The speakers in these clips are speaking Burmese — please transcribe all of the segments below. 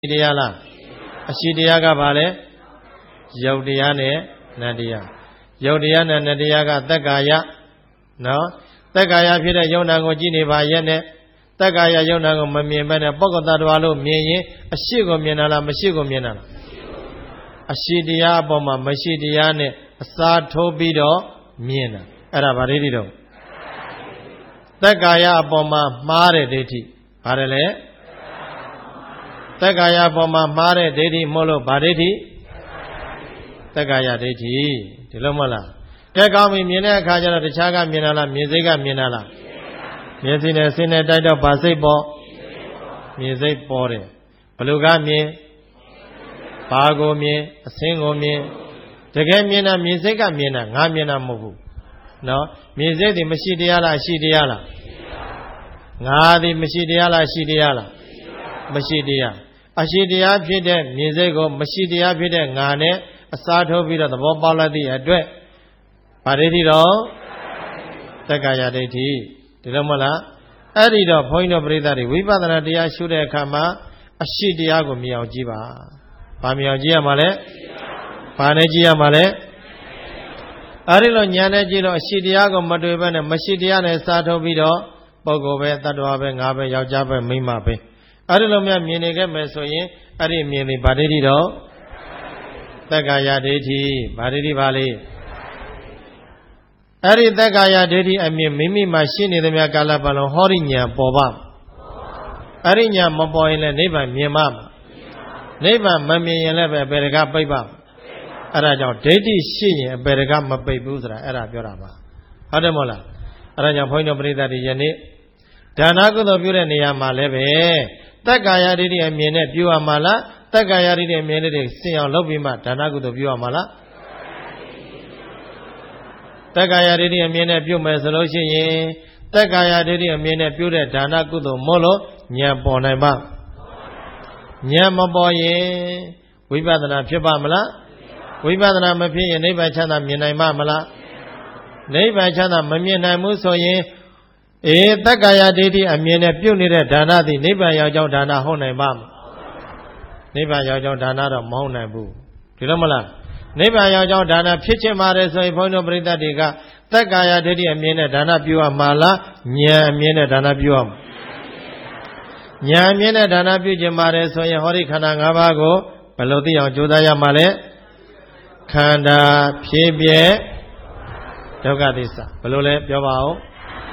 တရားလားအရှိတရားကဘာလဲယုတ်တရားနဲ့နတ်တရားယုတ်တရားနဲ့နတ်တရားကသက်ကာယနော်သက်ကာယဖြစ်တဲ့ယုံနာကိုကြည့်နေပါရဲ့နဲ့သက်ကာယယုံနာကိုမမြင်ဘဲနဲ့ပုဂ္ဂိုလ်တ attva လို့မြင်ရင်အရှိကိုမြင်တာလားမရှိကိုမြင်တာလားအရှိတရားအပေါ်မှာမရှိတရားနဲ့အစားထိုးပြီးတော့မြင်တာအဲ့ဒါဗာဒိဋ္ဌိတော့သက်ကာယအပေါ်မှာမှားတဲ့ဒိဋ္ဌိဘာတယ်လဲသက်ကာယအပေါ်မှာမှားတဲ့ဒိဋ္ဌိမို့လို့ဗာဒိဋ္ဌိသက်ကာယဒိဋ္ဌိဒီလိုမဟုတ်လားကဲကောင်းပြီမြင်တဲ့အခါကျတော့တခြားကမြင်တာလားမြင်စိတ်ကမြင်တာလားမြင်စိတ်နဲ့စိတ်နဲ့တိုက်တော့ဗာစိတ်ပေါ်မြင်စိတ်ပေါ်တယ်ဘလူကမြင်ဘာကိုမြင်အစင်းကိုမြင်တကယ်မြင်တာမြင်စိတ်ကမြင်တာငါမြင်တာမဟုတ်ဘူးနော်မြင်စိတ်ဒီမရှိတရားလားရှိတရားလားငါဒီမရှိတရားလားရှိတရားလားမရှိတရားအရှိတရားဖြစ်တဲ့မြင်စိတ်ကိုမရှိတရားဖြစ်တဲ့ငါနဲ့အစားထိုးပြီးတော့သဘောပေါက်လိုက်သည့်အတွက်ဗာဒိဋ္ဌိတော့သက်ကာယဒိဋ္ဌိဒီလိုမဟုတ်လားအဲ့ဒီတော့ဘုန်းကြီးတို့ပရိသတ်တွေဝိပဿနာတရားရှုတဲ့အခါမှာအရှိတရားကိုမြင်အောင်ကြည့်ပါဘာမြင်အောင်ကြည့်ရမှာလဲဘာနဲ့ကြည့်ရမှာလဲအဲ့ဒီလိုညာနဲ့ကြည့်တော့အရှိတရားကိုမတွေ့ဘဲနဲ့မရှိတရားနဲ့စားထိုးပြီးတော့ပုဂ္ဂိုလ်ပဲတ attva ပဲငါပဲယောက်ျားပဲမိန်းမပဲအဲ့ဒီလိုများမြင်နေခဲ့မယ်ဆိုရင်အဲ့ဒီမြင်နေဗာဒိဋ္ဌိတော့သက်ကာယဒိဋ္ဌိဗာဒိဋ္ဌိပါလေအဲ့ဒီသက်ကာယဒိဋ္ဌိအမြင်မိမိမှာရှိနေသမျှကာလပတ်လုံးဟောရိညာပေါ်ပါအဲ့ဒီညာမပေါ်ရင်လည်းနိဗ္ဗာန်မြင်ပါနိဗ္ဗာန်မမြင်ရင်လည်းပဲအပေတကပိတ်ပါအဲ့ဒါကြောင့်ဒိဋ္ဌိရှိရင်အပေတကမပိတ်ဘူးဆိုတာအဲ့ဒါပြောတာပါဟုတ်တယ်မဟုတ်လားအဲ့ဒါကြောင့်ဘုန်းကြီးတို့ပရိသတ်တွေယနေ့ဒါနကုသိုလ်ပြုတဲ့နေရာမှာလည်းပဲသက်ကာယဒိဋ္ဌိအမြင်နဲ့ပြုရမှာလားသက်ကာယဒိဋ္ဌိအမြင်နဲ့စင်အောင်လုပ်ပြီးမှဒါနကုသိုလ်ပြုရမှာလားသက်ကာယဒိဋ္ဌိအမြင်နဲ့ပြုမယ်ဆိုလို့ရှိရင်သက်ကာယဒိဋ္ဌိအမြင်နဲ့ပြုတဲ့ဒါနကုသိုလ်မို့လို့ဉာဏ်ပေါ်နိုင်ပါဉာဏ်မပေါ်ရင်ဝိပဿနာဖြစ်ပါမလားဝိပဿနာမဖြစ်ရင်နိဗ္ဗာန်ချမ်းသာမြင်နိုင်မှာမလားနိဗ္ဗာန်ချမ်းသာမမြင်နိုင်ဘူးဆိုရင်သက်ကာယဒိဋ္ဌိအမြင်နဲ့ပြုနေတဲ့ဒါနသည်နိဗ္ဗာန်ရောက်ကြောင်းဒါနဟုတ်နိုင်ပါ့မလားနိဗ္ဗာန်ရောက်ကြောင်းဒါနတော့မဟုတ်နိုင်ဘူးဒီလိုမလားနိဗ္ဗာန်ရောက်ကြောင်းဒါနဖြစ်ချင်ပါတယ်ဆိုရင်ဘုန်းတော်ပရိသတ်တွေကသက်ကာယဒိဋ္ဌိအမြင်နဲ့ဒါနပြုရမှာလားဉာဏ်အမြင်နဲ့ဒါနပြုရမှာဉာဏ်အမြင်နဲ့ဒါနပြုချင်ပါတယ်ဆိုရင်ဟောဒီခန္ဓာ၅ပါးကိုဘယ်လိုသိအောင်ကြိုးစားရမှာလဲခန္ဓာဖြစ်ပြဒုက္ခသစ္စာဘယ်လိုလဲပြောပါဦး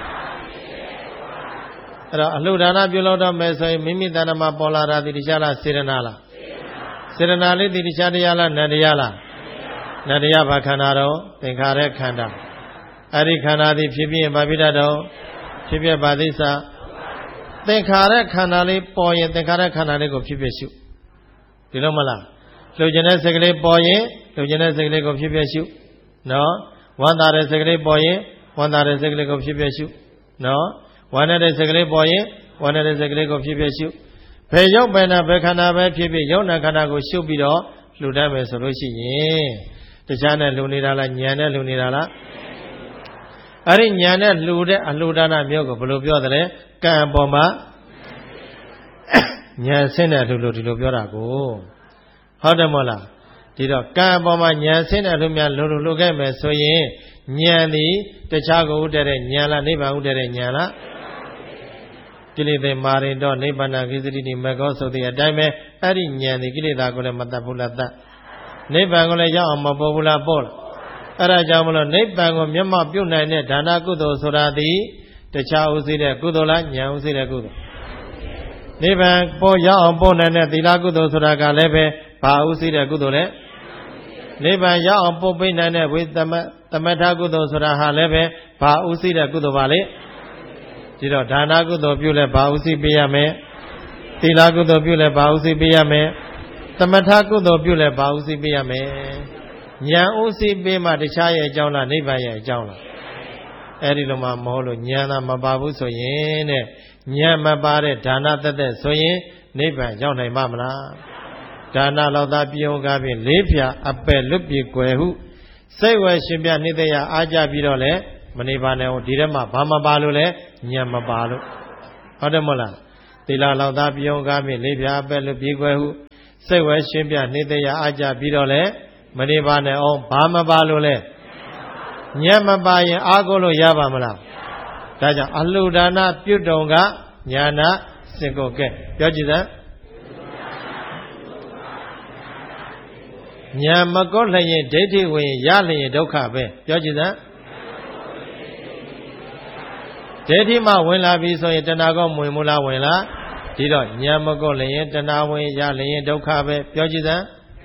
အဲ့တော့အလှဒါနပြုလို့တော့မယ်ဆိုရင်မိမိတဏ္ဍမှာပေါ်လာတာဒီတရားလားစေရနာလားစေရနာလေးဒီတရားတရားလားနတ်တရားလားနတ်တရားဘာခန္ဓာတော့သင်္ခါရခန္ဓာအဲ့ဒီခန္ဓာသည်ဖြစ်ဖြစ်ဘာဖြစ်တတ်တော့ဖြစ်ဖြစ်ဘာသစ္စာသင်္ခါရခန္ဓာလေးပေါ်ရင်သင်္ခါရခန္ဓာလေးကိုဖြစ်ဖြစ်ရှုဒီလိုမလားလှုပ်ခြင်းတဲ့စိတ်ကလေးပေါ်ရင်လှုပ်ခြင်းတဲ့စိတ်ကလေးကိုဖြစ်ဖြစ်ရှုနော်ဝမ်းသာတဲ့စိတ်ကလေးပေါ်ရင်ဝမ်းသာတဲ့စိတ်ကလေးကိုဖြစ်ဖြစ်ရှုနော်ဝမ်းတဲ့စိတ်ကလေးပေါ်ရင်ဝမ်းတဲ့စိတ်ကလေးကိုဖြစ်ဖြစ်ရှုဘယ်ရောက်ပဲနာဘယ်ခန္ဓာပဲဖြစ်ဖြစ်ယုံနာခန္ဓာကိုရှုပြီးတော့လှူတတ်မယ်ဆိုလို့ရှိရင်တခြားနဲ့လှူနေတာလားဉာဏ်နဲ့လှူနေတာလားအဲ့ဒီဉာဏ်နဲ့လှူတဲ့အလှူဒါနမျိုးကိုဘယ်လိုပြောသလဲကံအပေါ်မှာဉာဏ်ဆင်းတဲ့လှူလို့ဒီလိုပြောတာကိုဟုတ်တယ်မဟုတ်လားဒီတော့ကံအပေါ်မှာဉာဏ်ဆင်းတဲ့လှူများလှူခဲ့မယ်ဆိုရင်ဉာဏ်သည်တခြားကိုဥတည်တဲ့ဉာဏ်လားနိဗ္ဗာန်ဥတည်တဲ့ဉာဏ်လားကိလေသာမာရင်တော့နိဗ္ဗာန်ကိစ္စတိမေကောဆိုတဲ့အတိုင်းပဲအဲ့ဒီဉာဏ်ဒီကိလေသာကိုလည်းမတတ်ဘူးလားတတ်နိဗ္ဗာန်ကိုလည်းရောက်အောင်မပေါ်ဘူးလားပေါ်လားအဲ့ဒါကြောင့်မလို့နိဗ္ဗာန်ကိုမျက်မှောက်ပြုနိုင်တဲ့ဒါနကုသိုလ်ဆိုတာဒီတခြားဥသိတဲ့ကုသိုလ်လားဉာဏ်ဥသိတဲ့ကုသိုလ်နိဗ္ဗာန်ပေါ်ရောက်အောင်ပေါ်နိုင်တဲ့သီလကုသိုလ်ဆိုတာကလည်းပဲဘာဥသိတဲ့ကုသိုလ်လဲနိဗ္ဗာန်ရောက်အောင်ပို့ပေးနိုင်တဲ့ဝိသမထကုသိုလ်ဆိုတာဟာလည်းပဲဘာဥသိတဲ့ကုသိုလ်ပါလေဒီတော့ဒါနကုသိုလ်ပြုလဲဘာဥသိပေးရမယ်သီလကုသိုလ်ပြုလဲဘာဥသိပေးရမယ်သမထကုသိုလ်ပြုလဲဘာဥသိပေးရမယ်ဉာဏ်ဥသိပေးမှတခြားရဲ့အကြောင်းလားနိဗ္ဗာန်ရဲ့အကြောင်းလားအဲ့ဒီလိုမှမဟုတ်လို့ဉာဏ်သာမပါဘူးဆိုရင်တဲ့ဉာဏ်မပါတဲ့ဒါနသက်ဆိုရင်နိဗ္ဗာန်ရောက်နိုင်မှာမလားဒါနလောက်သာပြုံးကားဖြင့်လေးဖြာအပယ်လွတ်ပြေကွယ်ဟုစိတ်ဝဲရှင်ပြနှိမ့်တဲ့အားကြပြီးတော့လဲမနေပါနဲ့ဒီထဲမှာဘာမပါလို့လဲဉာဏ်မပါလို့ဟုတ်တယ်မဟုတ်လားသီလလောက်သားပြုံးကားဖြင့်လေးပြားပဲ့လို့ပြေးခွဲဟုစိတ်ဝဲရှင်းပြနေတရားအကြပြီးတော့လဲမနေပါနဲ့အောင်ဘာမပါလို့လဲညံ့မပါရင်အားကိုးလို့ရပါမလားဒါကြောင့်အလှူဒါနပြုတုံကညာနာစင်ကိုကဲပြောကြည့်စမ်းညာမကောလျင်ဒိဋ္ဌိဝင်ရလျင်ဒုက္ခပဲပြောကြည့်စမ်းဒိဋ္ဌိမှဝင်လာပြီဆိုရင်တဏှာကောဝင်မလားဝင်လားဒီတော့ညာမကောလျင်တဏှာဝင်ရလျင်ဒုက္ခပဲပြောကြည့်စမ်း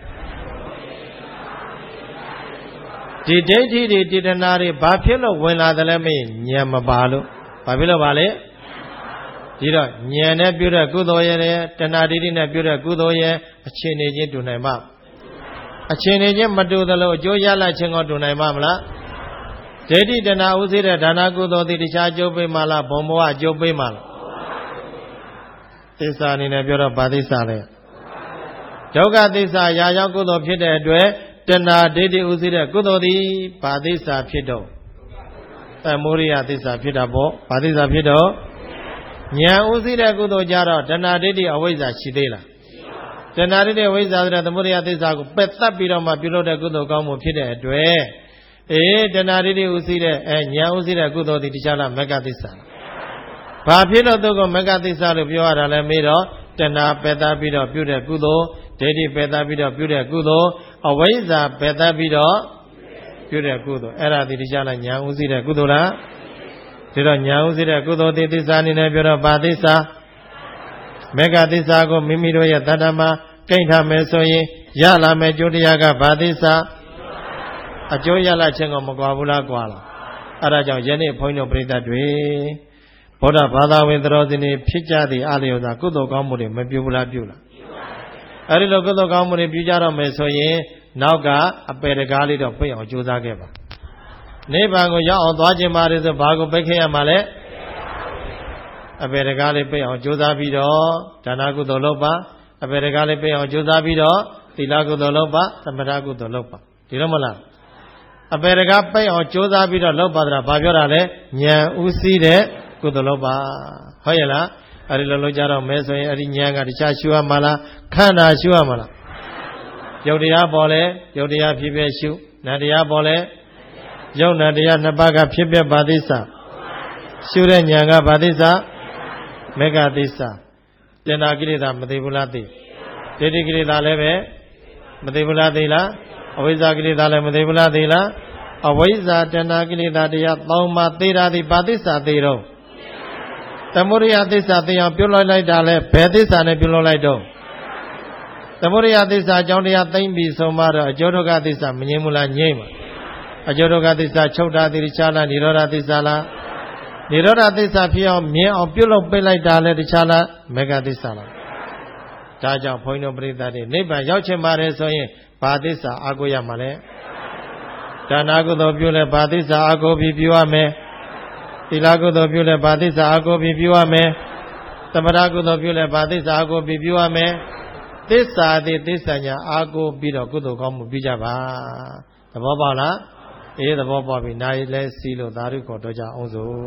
ဒီဒိဋ္ဌိတွေတဏှာတွေဘာဖြစ်လို့ဝင်လာတယ်လဲမေးညာမပါလို့ဘာဖြစ်လို့ပါလဲဒီတော့ဉာဏ်နဲ့ပြုတဲ့ကုသိုလ်ရဲ့တဏှာဒိဋ္ဌိနဲ့ပြုတဲ့ကုသိုလ်ရဲ့အခြေအနေချင်းတူနိုင်မှာအခြေအနေချင်းမတူသလိုအကျိုးရလခြင်းကိုတူနိုင်မှာမလားဒိဋ္ဌိတဏှာဥသိတဲ့ဒါနကုသိုလ်တွေတခြားအကျိုးပေးမှလားဘုံဘဝအကျိုးပေးမှလားသစ္စာအနေနဲ့ပြောတော့ဗာသစ္စာလဲဒုက္ခသစ္စာရာရောက်ကုသိုလ်ဖြစ်တဲ့အတွက်တဏှာဒိဋ္ဌိဥသိတဲ့ကုသိုလ်သည်ဗာသစ္စာဖြစ်တော့သမုဒိယသစ္စာဖြစ်တာပေါ့ဗာသစ္စာဖြစ်တော့ဉာဏ်ဥသိတဲ့ကုသိုလ်ကြတော့တဏှာဒိဋ္ဌိအဝိဇ္ဇာရှိသေးလားတဏှာဒိဋ္ဌိအဝိဇ္ဇာဆိုတဲ့သမုဒိယသစ္စာကိုပယ်တတ်ပြီးတော့မှပြုလုပ်တဲ့ကုသိုလ်ကောင်းမှုဖြစ်တဲ့အတွက်တဏှာဒိဋ္ဌိဥသိတဲ့ဉာဏ်ဥသိတဲ့ကုသိုလ်ဒီတရားလားမဂ္ဂသစ္စာလားဘာဖြစ်လို့သူကမဂ္ဂသစ္စာလို့ပြောရတာလဲမေးတော့တဏှာပယ်တတ်ပြီးတော့ပြုတဲ့ကုသိုလ်ဒိဋ္ဌိပယ်တတ်ပြီးတော့ပြုတဲ့ကုသိုလ်အဝိဇ္ဇာပယ်တတ်ပြီးတော့ပြုတဲ့ကုသိုလ်အဲ့ဒါဒီတရားလားဉာဏ်ဥသိတဲ့ကုသိုလ်လားဒီတော့ဉာဏ်ဥသိတဲ့ကုသိုလ်သစ္စာအနေနဲ့ပြောတော့ဗာသစ္စာမေဃသစ္စာကိုမိမိတို့ရဲ့တဏ္ဍမှာကိန်းထားမယ်ဆိုရင်ရလာမယ်ကျိုးတရားကဗာသစ္စာအကျိုးရလာခြင်းကိုမကွာဘူးလားကွာလားအဲ့ဒါကြောင့်ယနေ့ဘုန်းကြီးတို့ပြိဿတွေဗုဒ္ဓဘာသာဝင်တော်စင်တွေဖြစ်ကြသည့်အလျော်စွာကုသိုလ်ကောင်းမှုတွေမပြုဘူးလားပြုလားအဲ့ဒီလိုကုသိုလ်ကောင်းမှုတွေပြုကြတော့မယ်ဆိုရင်နောက်ကအပယ်တကားလေးတော့ပြည့်အောင်ကြိုးစားခဲ့ပါနိဗ္ဗာန်ကိုရောက်အောင်သွားခြင်းပါတယ်ဆိုဘာကိုပိတ်ခဲ့ရမှာလဲအပေတကားလေးပိတ်အောင်ကြိုးစားပြီးတော့ဒါနကုသိုလ်လုပ်ပါအပေတကားလေးပိတ်အောင်ကြိုးစားပြီးတော့သီလကုသိုလ်လုပ်ပါသမထကုသိုလ်လုပ်ပါဒီလိုမလားအပေတကားပိတ်အောင်ကြိုးစားပြီးတော့လုပ်ပါတာဘာပြောတာလဲဉာဏ်ဥသိတဲ့ကုသိုလ်လုပ်ပါဟုတ်ရဲ့လားအဲ့ဒီလိုလုပ်ကြတော့မဲဆိုရင်အဲ့ဒီဉာဏ်ကတခြားရှုရမှာလားခန္ဓာရှုရမှာလားယုတ်တရားပေါ်လဲယုတ်တရားဖြစ်ဖြစ်ရှုနတ်တရားပေါ်လဲယုတ်နာတရားနှစ်ပါးကဖြစ်ပြဗာသစ္စာရှုတဲ့ဉာဏ်ကဗာသစ္စာမေဃသစ္စာတဏှာကိလေသာမသိဘူးလားသိဒိဋ္ဌိကိလေသာလည်းပဲမသိဘူးလားသိလားအဝိဇ္ဇာကိလေသာလည်းမသိဘူးလားသိလားအဝိဇ္ဇာတဏှာကိလေသာတရား၃ပါးသိတာဒီဗာသစ္စာသိတော့သမုဒိယသစ္စာသိအောင်ပြုလုပ်လိုက်တာလဲဘယ်သစ္စာနဲ့ပြုလုပ်လိုက်တော့သမုဒိယသစ္စာအကြောင်းတရားသိမ့်ပြီးဆုံးမတော့အကျိုးဒုက္ခသစ္စာမငြင်းဘူးလားငြိမ့်ပါအကျိုးဒုက္ခသစ္စာချုပ်တာတိရိချာလားនិရောဓသစ္စာလားនិရောဓသစ္စာဖြစ်အောင်မြင်အောင်ပြုလုပ်ပေးလိုက်တာလဲတခြားလားမေဃသစ္စာလားဒါကြောင့်ဘုန်းကြီးတို့ပြိဿတွေနိဗ္ဗာန်ရောက်ချင်ပါတယ်ဆိုရင်ဘာသစ္စာအားကိုးရမှာလဲဒါနကုသိုလ်ပြုလဲဘာသစ္စာအားကိုးပြီးပြုရမယ်သီလကုသိုလ်ပြုလဲဘာသစ္စာအားကိုးပြီးပြုရမယ်သမထကုသိုလ်ပြုလဲဘာသစ္စာအားကိုးပြီးပြုရမယ်သစ္စာသည်သစ္စာညာအားကိုးပြီးတော့ကုသိုလ်ကောင်းမှုပြုကြပါသဘောပေါက်လားအေးသဘောပေါက်ပြီနိုင်လဲစီးလို့သာဓုခေါ်တော့ကြအောင်စို့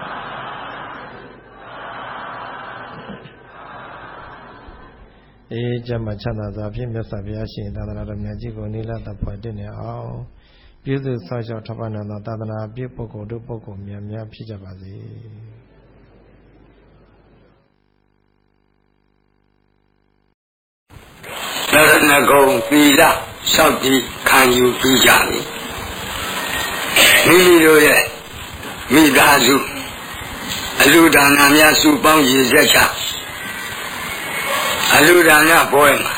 အေးကျမ်းမှာချမ်းသာစွာဖြင့်မြတ်စွာဘုရားရှင်သာသနာတော်မြတ်ကြီးကိုနိလတ်တဖွယ်တည်နေအောင်ပြုစုဆောက်ရှောက်ထောက်ပံ့သောသာသနာပြုပုဂ္ဂိုလ်တို့ပုဂ္ဂိုလ်များများဖြစ်ကြပါစေနရဏဂုံသီလစောင့်ကြည့်ခံယူပြီးကြပြီမိမိတို့ရဲ့မိသားစုအလူဒါနများစုပေါင်းရည်ချက်ချအလူဒါနပွဲမှာ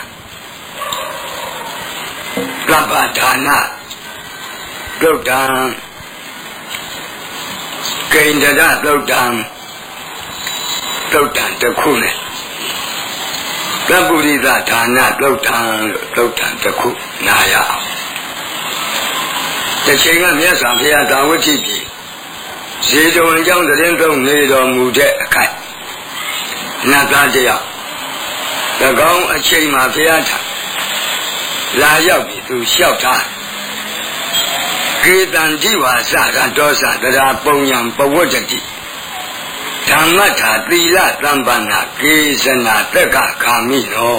ကပ္ပဒါနပြုတ်တံကိန္ဒရပြုတ်တံတစ်ခုနဲ့ကပ္ပုရိသဒါနပြုတ်တံတစ်ခုနာရအောင်တစ်ချိန်ကမြတ်စွာဘုရားသာဝတိပြည်ဇေတဝန်ကျောင်းတရင်သုံးနေတော်မူတဲ့အခိုက်နတ်သားတယောက်၎င်းအချိန်မှာဘုရားထံလာရောက်ပြီးသူလျှောက်ထားကေတံဒီဝါစရတောသတရာပုံညံပဝတ္တိဓမ္မထာသီလသံပန္နာကေဇနာတက္ကခာမိနော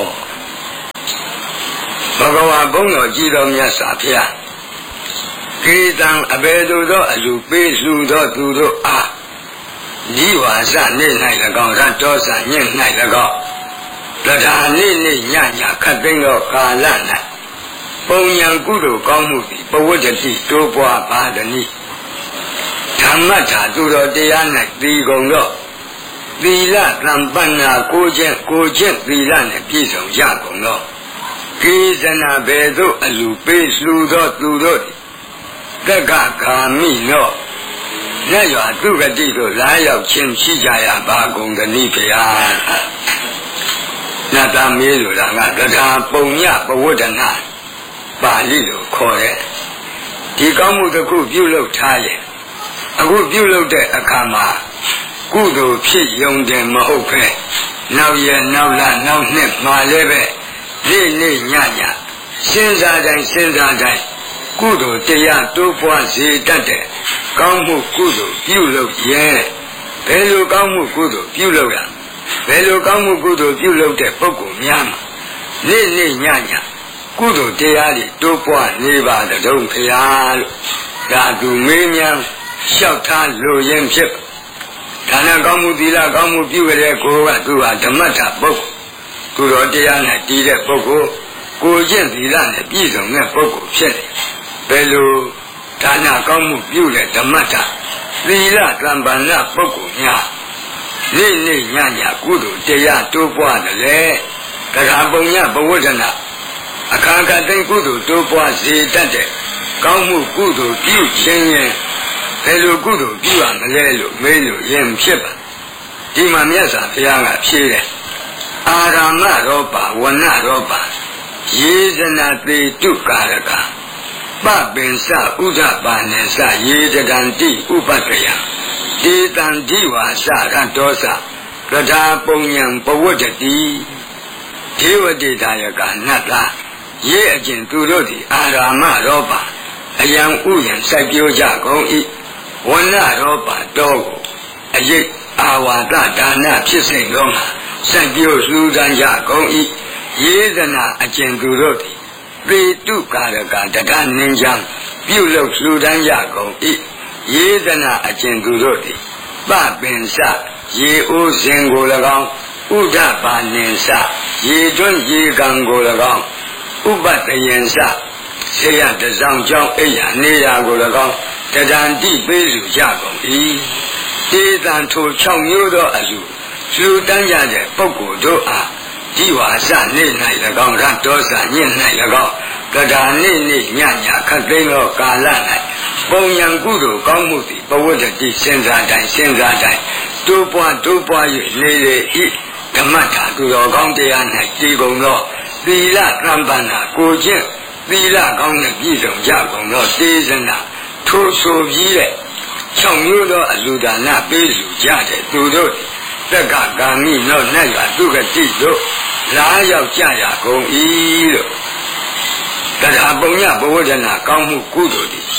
ဘဂဝါဘုန်းတော်ကြည်တော်မြတ်စွာဘုရားကေတံအဘယ်သို့သောအလူပေးလှူသောသူတို့အားဒီဝါစနေ၌၎င်းရတ္တောစညင့်၌၎င်းတထာနေ့နေ့ညညခတ်သိမ်းသောကာလ၌ပုံညာကုသိုလ်ကောင်းမှုသည်ပဝတ္တိတိုးပွားပါသည်ဓမ္မထာသူတော်တရား၌တည်ကုန်သောသီလသံပန္နာကိုကျင့်သီလနှင့်ပြည့်စုံရကုန်သောကေဇနာဘယ်သို့အလူပေးလှူသောသူတို့တက္ကခာမိနောမြတ်ရွာသူဂတိတို့လာရောက်ခြင်းရှိကြရပါကုန်သနည်းဖျားနတ်သားမေးဆိုတာကတထာပုံညပဝတ္တနာပါဠိလိုခေါ်တဲ့ဒီကောင်းမှုတစ်ခုပြုလုပ်ထားရင်အခုပြုလုပ်တဲ့အခါမှာကုသိုလ်ဖြစ်ယုံတယ်မဟုတ်ပဲနောက်ရနောက်လနောက်နှစ်မှာလည်းပဲနေ့နေ့ညညစဉ်းစားတိုင်းကုသိုလ်တရားတိုးပွားစေတတ်တဲ့ကောင်းမှုကုသိုလ်ပြုလုပ်ရဲ့ဘယ်လိုကောင်းမှုကုသိုလ်ပြုလုပ်ရဘယ်လိုကောင်းမှုကုသိုလ်ပြုလုပ်တဲ့ပုဂ္ဂိုလ်များမှာနေ့နေ့ညညကုသိုလ်တရားတွေတိုးပွားနေပါတုံးဖျားလို့ဒါသူမေးမြန်းလျှောက်ထားလိုရင်းဖြစ်ဒါနကောင်းမှုသီလကောင်းမှုပြုကြတဲ့ကိုကသူဟာဓမ္မတာပုဂ္ဂိုလ်သူတော်တရားနဲ့တည်တဲ့ပုဂ္ဂိုလ်ကိုကျင့်သီလနဲ့ပြည့်စုံတဲ့ပုဂ္ဂိုလ်ဖြစ်တယ်ဘယ်လိုဒါနကောင်းမှုပြုတဲ့ဓမ္မတာသီလသံပန္နပုဂ္ဂိုလ်များနေ့နေ့ညညကုသိုလ်တရားတိုးပွားတယ်လေတခါပုံညဘဝဒနာအခါကတိတ်ကုသိုလ်တိုးပွားစေတတ်တဲ့ကောင်းမှုကုသိုလ်ပြုခြင်းရင်ဘယ်လိုကုသိုလ်ပြုရမလဲလို့မေးလို့ရင်ဖြစ်ပါဒီမှာမြတ်စွာဘုရားကဖြေတယ်အာရမရောပါဝဏရောပါယေဇနာတေတုကာရကပပင်စဥဒ္ဓပါနေစယေတတံတိဥပတ္တယတေတံဒီဝါစရတောစကထာပုံညံပဝတ္တိဒေဝတိတာယကနတ်သားရေအကျင့်သူတို့သည်အာရမရောပါအယံဥယံစိုက်ပျိုးကြကုန်၏ဝဏရောပါတောကိုအယိတ်အာဝါဒဒါနဖြစ်စိတ်လုံးမှာစိုက်ပျိုးလှူဒါန်းကြကုန်၏ယေဇနာအကျင့်သူတို့သည်ပေတုကာရကတထနင်းချမ်းပြုလုပ်လှူဒါန်းကြကုန်၏ယေဇနာအကျင့်သူတို့သည်ပပင်စရေအိုးစဉ်ကို၎င်းဥဒ္ဓပါနေစရေတွန်းရေကံကို၎င်းဥပတ္တယံစဆေယတစောင်းကြောင့်အိယာနေရာကို၎င်းတဒံတိပေးစုကြကုန်၏တေတံထို6မျိုးသောအလူလှူဒန်းကြတဲ့ပုဂ္ဂိုလ်တို့အားဒီဝါစနေ့၌၎င်းရတ္တောစညင့်၌၎င်းကထာနေ့နေ့ညညခတ်သိမ်းသောကာလ၌ပုံညာကုသိုလ်ကောင်းမှုသည်ပဝတ္တိစဉ်းစားတိုင်းတိုးပွား၍နေလေ၏ဓမ္မတာသူတော်ကောင်းတရား၌တည်ကုန်သောသီလသံပန္နာကိုကျင့်သီလကောင်းနဲ့ပြည့်စုံကြကုန်သောသေဇနာထိုဆိုပြီးတဲ့6မျိုးသောအလူဒါနပေးစုကြတဲ့သူတို့တက္ကဂာမိနောနတ်ရွာသူဂတိတို့လာရောက်ကြရကုန်၏လို့တထာပုံညဘဝဒနာကောင်းမှုကုသိုလ်သည်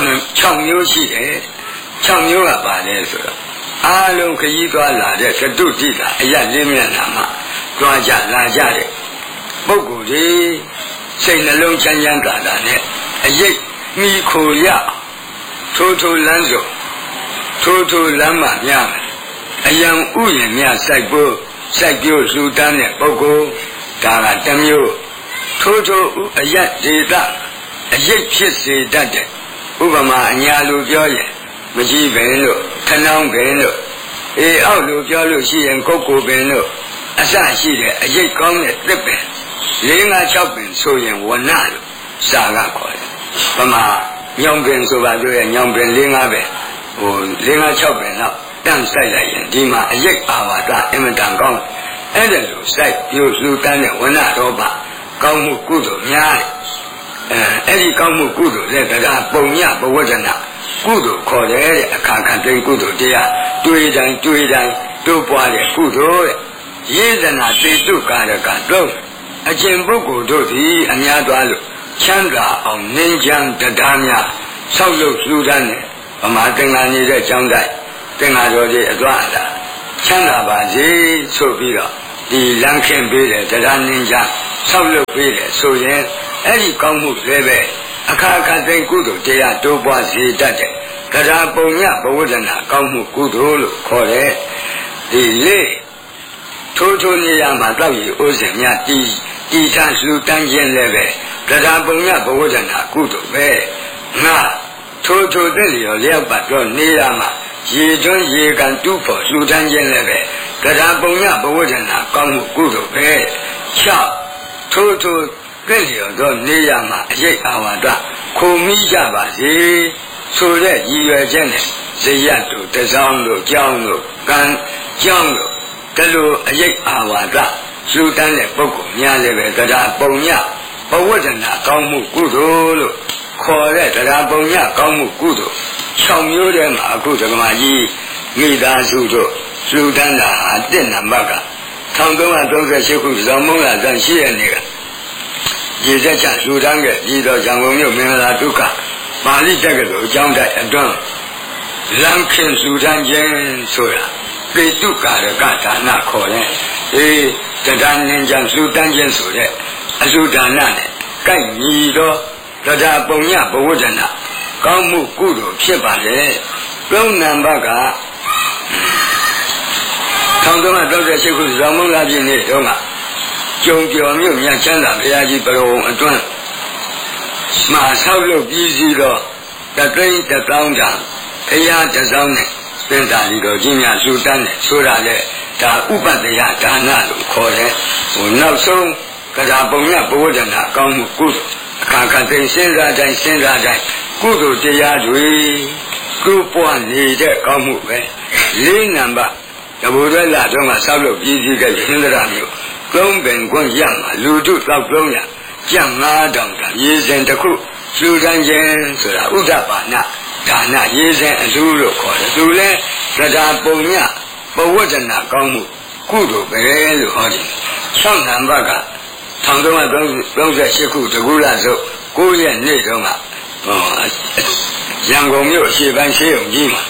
6မျိုးရှိတယ်6မျိုးကပါလဲဆိုတော့အားလုံးခရီးသွားလာတဲ့ကတုတိကအရလေးမျက်နှာမှာတွားကြလာကြတဲ့ပုဂ္ဂိုလ်တွေစိတ်နှလုံးချမ်းသာတာနဲ့အယိတ်မိခိုရထိုးလမ်းစုံထိုးလမ်းမများအယံဥယျာဉ်များစိုက်ပျိုးလှူဒန်းတဲ့ပုဂ္ဂိုလ်ဒါကတစ်မျိုးထိုးအယတ်ဒေသအယိတ်ဖြစ်စေတတ်တဲ့ဥပမာအညာလိုပြောရင်မကြီးပင်လို့ခဏောင်းပင်လို့အောက်လိုပြောလို့ရှိရင်ကုတ်ကိုပင်လို့အစရှိတဲ့အယိတ်ကောင်းတဲ့သစ်ပင်4-5-6ပင်ဆိုရင်ဝဏလို့စာကခေါ်တယ်ဗမာညောင်ပင်ဆိုပါလို့ရညောင်ပင်4-5ပင်4-5-6ပင်တော့တန့်ဆိုင်လိုက်ရင်ဒီမှာအယိတ်အာဝါဒအင်မတန်ကောင်းအဲ့ဒါလိုစိုက်ပြိုလှူတန်းတဲ့ဝဏတော်ပါကောင်းမှုကုသိုလ်များတယ်အဲ့ဒီကောင်းမှုကုသိုလ်လည်းတရားပုံညဘဝဒနာကုသိုလ်ခေါ်တယ်တဲ့အခါခန္တိကုသိုလ်တရားတွေးတိုင်းတိုးပွားတဲ့ကုသိုလ်တဲ့ယေဇနာတေတုကာရကတော့အကျင့်ပုဂ္ဂိုလ်တို့သည်အများသွားလို့ချမ်းသာအောင်နှင်းချမ်းတရားများဆောက်လုပ်လှူဒန်းတယ်ဗမာသင်္ဃာနေတဲ့ကျောင်းတိုက်သင်္ဃာတော်ကြီးအသွားအလာချမ်းသာပါစေဆိုပြီးတော့ဒီလမ်းခင်းပေးတယ်တရားနည်းကြဆောက်လုပ်ပေးတယ်ဆိုရင်အဲ့ဒီကောင်းမှုလည်းပဲအခါခါသိကုသိုလ်တရားတိုးပွားစေတတ်တယ်တရားပုံညဘဝဒနာကောင်းမှုကုသိုလ်လို့ခေါ်တယ်ဒီလေထိုးထိုးနေရမှာတောက်ရည်ဥစဉ်များတီထလှူတန်းခြင်းလည်းပဲတရားပုံညဘဝဒနာကုသိုလ်ပဲငါထိုးထိုးတဲ့လျော်လျောက်ပတ်တော့နေရမှာရေတွန်းရေကန်တူးဖို့လှူတန်းခြင်းလည်းပဲတရားပုံညဘဝဒနာကောင်းမှုကုသိုလ်ပဲ6ထိုးထိုးတဲ့လျော်တော့နေရမှာအရေးအာဝါဒခုံမိကြပါစေဆိုတဲ့ရည်ရွယ်ချက်နဲ့ဇယတ်တို့တစောင်းတို့ကြောင်းတို့ကံကြောင်းတို့တလူအရေးအာဝါဒလှူတန်းတဲ့ပုဂ္ဂိုလ်များလည်းပဲတရားပုံညဘဝဒနာကောင်းမှုကုသိုလ်လို့ခေါ်တဲ့တရားပုံညကောင်းမှုကုသိုလ်6မျိုးတည်းမှာအခုဓမ္မကြီးမိသားစုတို့လှူဒန်းတာဟာ1နံပါတ်က1338ခုဇော်မုံလာဇန်ရှိတဲ့နေ့ကရေစက်ချလှူဒန်းခဲ့ပြီးတော့ရန်ကုန်မြို့မင်္ဂလာဒုက္ခပါဠိတက္ကသိုလ်အကျောင်းတိုက်အတွင်းလမ်းခင်လှူဒန်းခြင်းဆိုတာပေတုကာရကဒါနခေါ်တဲ့တရားနည်းကြလှူဒန်းခြင်းဆိုတဲ့အလှူဒါနနဲ့ကိုက်ညီတော့တရားပုံညဘဝဒနာကောင်းမှုကုသိုလ်ဖြစ်ပါလေ3နံပါတ်က1338ခုဇော်မုံလာပြည့်နေ့တုန်းကကျုံကျော်မြို့မြတ်ချမ်းသာဘုရားကြီးပရောဝအတွင်းမှာဆောက်လုပ်ပြီးစီတော့တသိန်း1000တန်ဘုရားတစောင်းနဲ့သင်္သာလီတော်ကြီးများလှူဒန်းတယ်ဆိုတာလေဒါဥပတ္တယဒါနလို့ခေါ်တယ်နောက်ဆုံးတရားပုံညဘဝဒနာကောင်းမှုကုသိုလ်အခါခါသိစဉ်းစားတိုင်းကုသိုလ်တရားတွေကုပွားနေတဲ့ကောင်းမှုပဲ4နံပါတ်တဘူရလာတော့မှဆောက်လုပ်ပြီးစီခဲ့ဟင်္ဒရာမျိုး3ပင်ခွင့်ရမှာလူတို့တောက်300ကျပ်9000တန်ရေစင်တစ်ခုလှူဒန်းခြင်းဆိုတာဥဒ္ဒပါဏဒါနရေစင်အလှူလို့ခေါ်တယ်သူလဲတရားပုံညဘဝဒနာကောင်းမှုကုသိုလ်ပဲလို့ဟောတယ်6နံပါတ်က1338ခုတကူလာစု9ရက်နေ့တုန်းကရန်ကုန်မြို့ရှေ့ပိုင်းဆေးရုံကြီးမှာ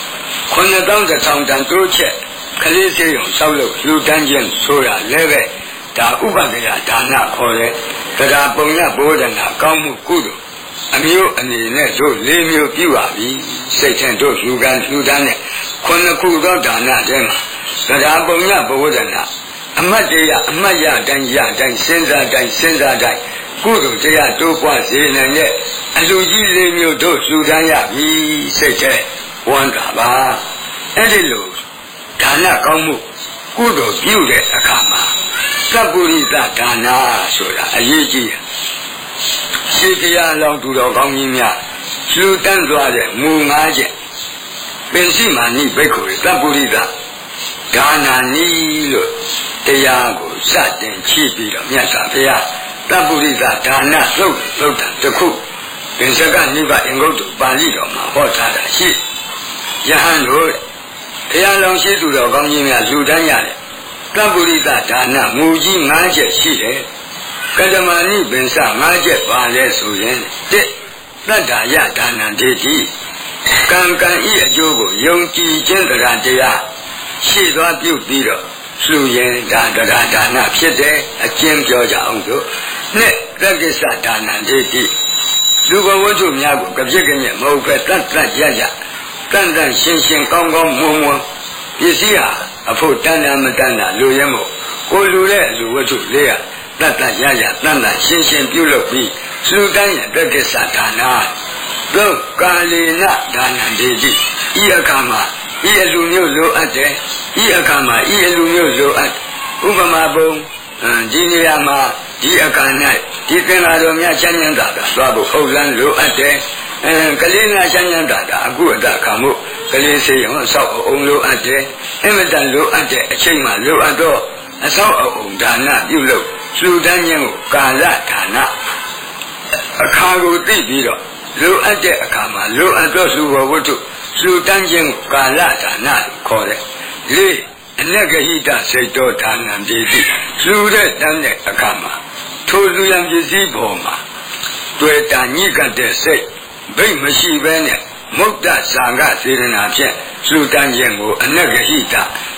9000တန်တိုးချက်ကလေးဆေးရုံဆောက်လုပ်လှူဒန်းခြင်းဆိုတာလည်းပဲဒါဥပဒေဒါနခေါ်တဲ့တရားပုံညဘဝဒနာကောင်းမှုကုသိုလ်အမျိုးအနေနဲ့တို့4မျိုးပြုပါပြီစိတ်ထင်တို့လှူဒန်းတဲ့9ခုသောဒါနထဲမှာတရားပုံညဘဝဒနာအမတ်တရားအမတ်ရတိုင်းစဉ်းစားတိုင်းကုသိုလ်တရားတိုးပွားစေနိုင်တဲ့အလူကြီး4မျိုးတို့လှူဒန်းရပြီစိတ်ထဲဝမ်းသာပါအဲ့ဒီလိုဒါနကောင်းမှုကုသိုလ်ပြုတဲ့အခါမှာသဗ္ဗုရိသဒါနဆိုတာအရေးကြီးတယ်ရှိတရားလောင်းသူတော်ကောင်းကြီးများလှူဒန်းသွားတဲ့မူ5ချက်ပင်စီမာနိဘိက္ခုသဗ္ဗုရိသဒါနာနီလို့တရားကိုစတင်ချပြီးတော့မြတ်စွာဘုရားသဗ္ဗုရိသဒါနသုတ်တံတစ်ခုပင်စကနိဗ္ဗာန်အင်္ဂုတ္တပါဠိတော်မှာဟောထားတာရှိယဟန်တို့ဘုရားလောင်းရှိသူတော်ကောင်းကြီးများလှူဒန်းရတယ်သဗ္ဗုရိသဒါနမူကြီး5ချက်ရှိတယ်ကတ္တမဏိပင်စ5ချက်ပါလဲဆိုရင်1သတ္တာယဒါနံဒေတိကံဤအကျိုးကိုယုံကြည်ခြင်းတရားရှိသွားပြုပြီးတော့လှူရင်ဒါတရားဒါနဖြစ်တယ်အကျဉ်းပြောကြအောင်တို့နှစ်သက္ကိစ္စဒါနံဒေတိလူဘဝတ္ထုများကိုကြပြစ်ကြညက်မဟုတ်ပဲတတ်ရတန်ရှင်းကောင်းမွန်ပစ္စည်းဟာအဖို့တန်မတန်တာလူရဲမို့ကိုလူတဲ့လူဝတ္ထုလေးကတတ်ရတန်ရှင်းပြုလုပ်ပြီးလှူဒန်းရသက္ကိစ္စဒါနတို့ကာလေနဒါနံဒေတိဤအခါမှာဤအလူမျိုးလိုအပ်တယ်ဤအခါမှာဤအလူမျိုးလိုအပ်ဥပမာပုံဒီနေရာမှာဒီအခါ၌ဒီသင်္ဃာတော်များချမ်းသာတာသွားဖို့ဟုတ်လန်းလိုအပ်တယ်ကလေးများချမ်းသာတာအခုအတခါမှုကလေးစေရုံဆောက်အောင်လိုအပ်တယ်အမတန်လိုအပ်တဲ့အချိန်မှလိုအပ်တော့အဆောက်အအုံဒါနပြုလုပ်လှူဒန်းခြင်းကိုကာလဒါနအခါကိုသိပြီးတော့လိုအပ်တဲ့အခါမှာလိုအပ်တော့လှူဝတ္ထုလှူဒန်းခြင်းကိုကာလဒါနခေါ်တယ်လေးအနဂဟိတစိတ်တော်ဒါနံဒေတိလှူတဲ့တန်းတဲ့အခါမှာထိုလူရန်ပစ္စည်းပေါ်မှာတွေ့တာညစ်ကတဲ့စိတ်ဘိတ်မရှိဘဲနဲ့မုဒ္ဒဇာငစေရနာဖြင့်လှူဒန်းခြင်းကိုအနဂဟိတ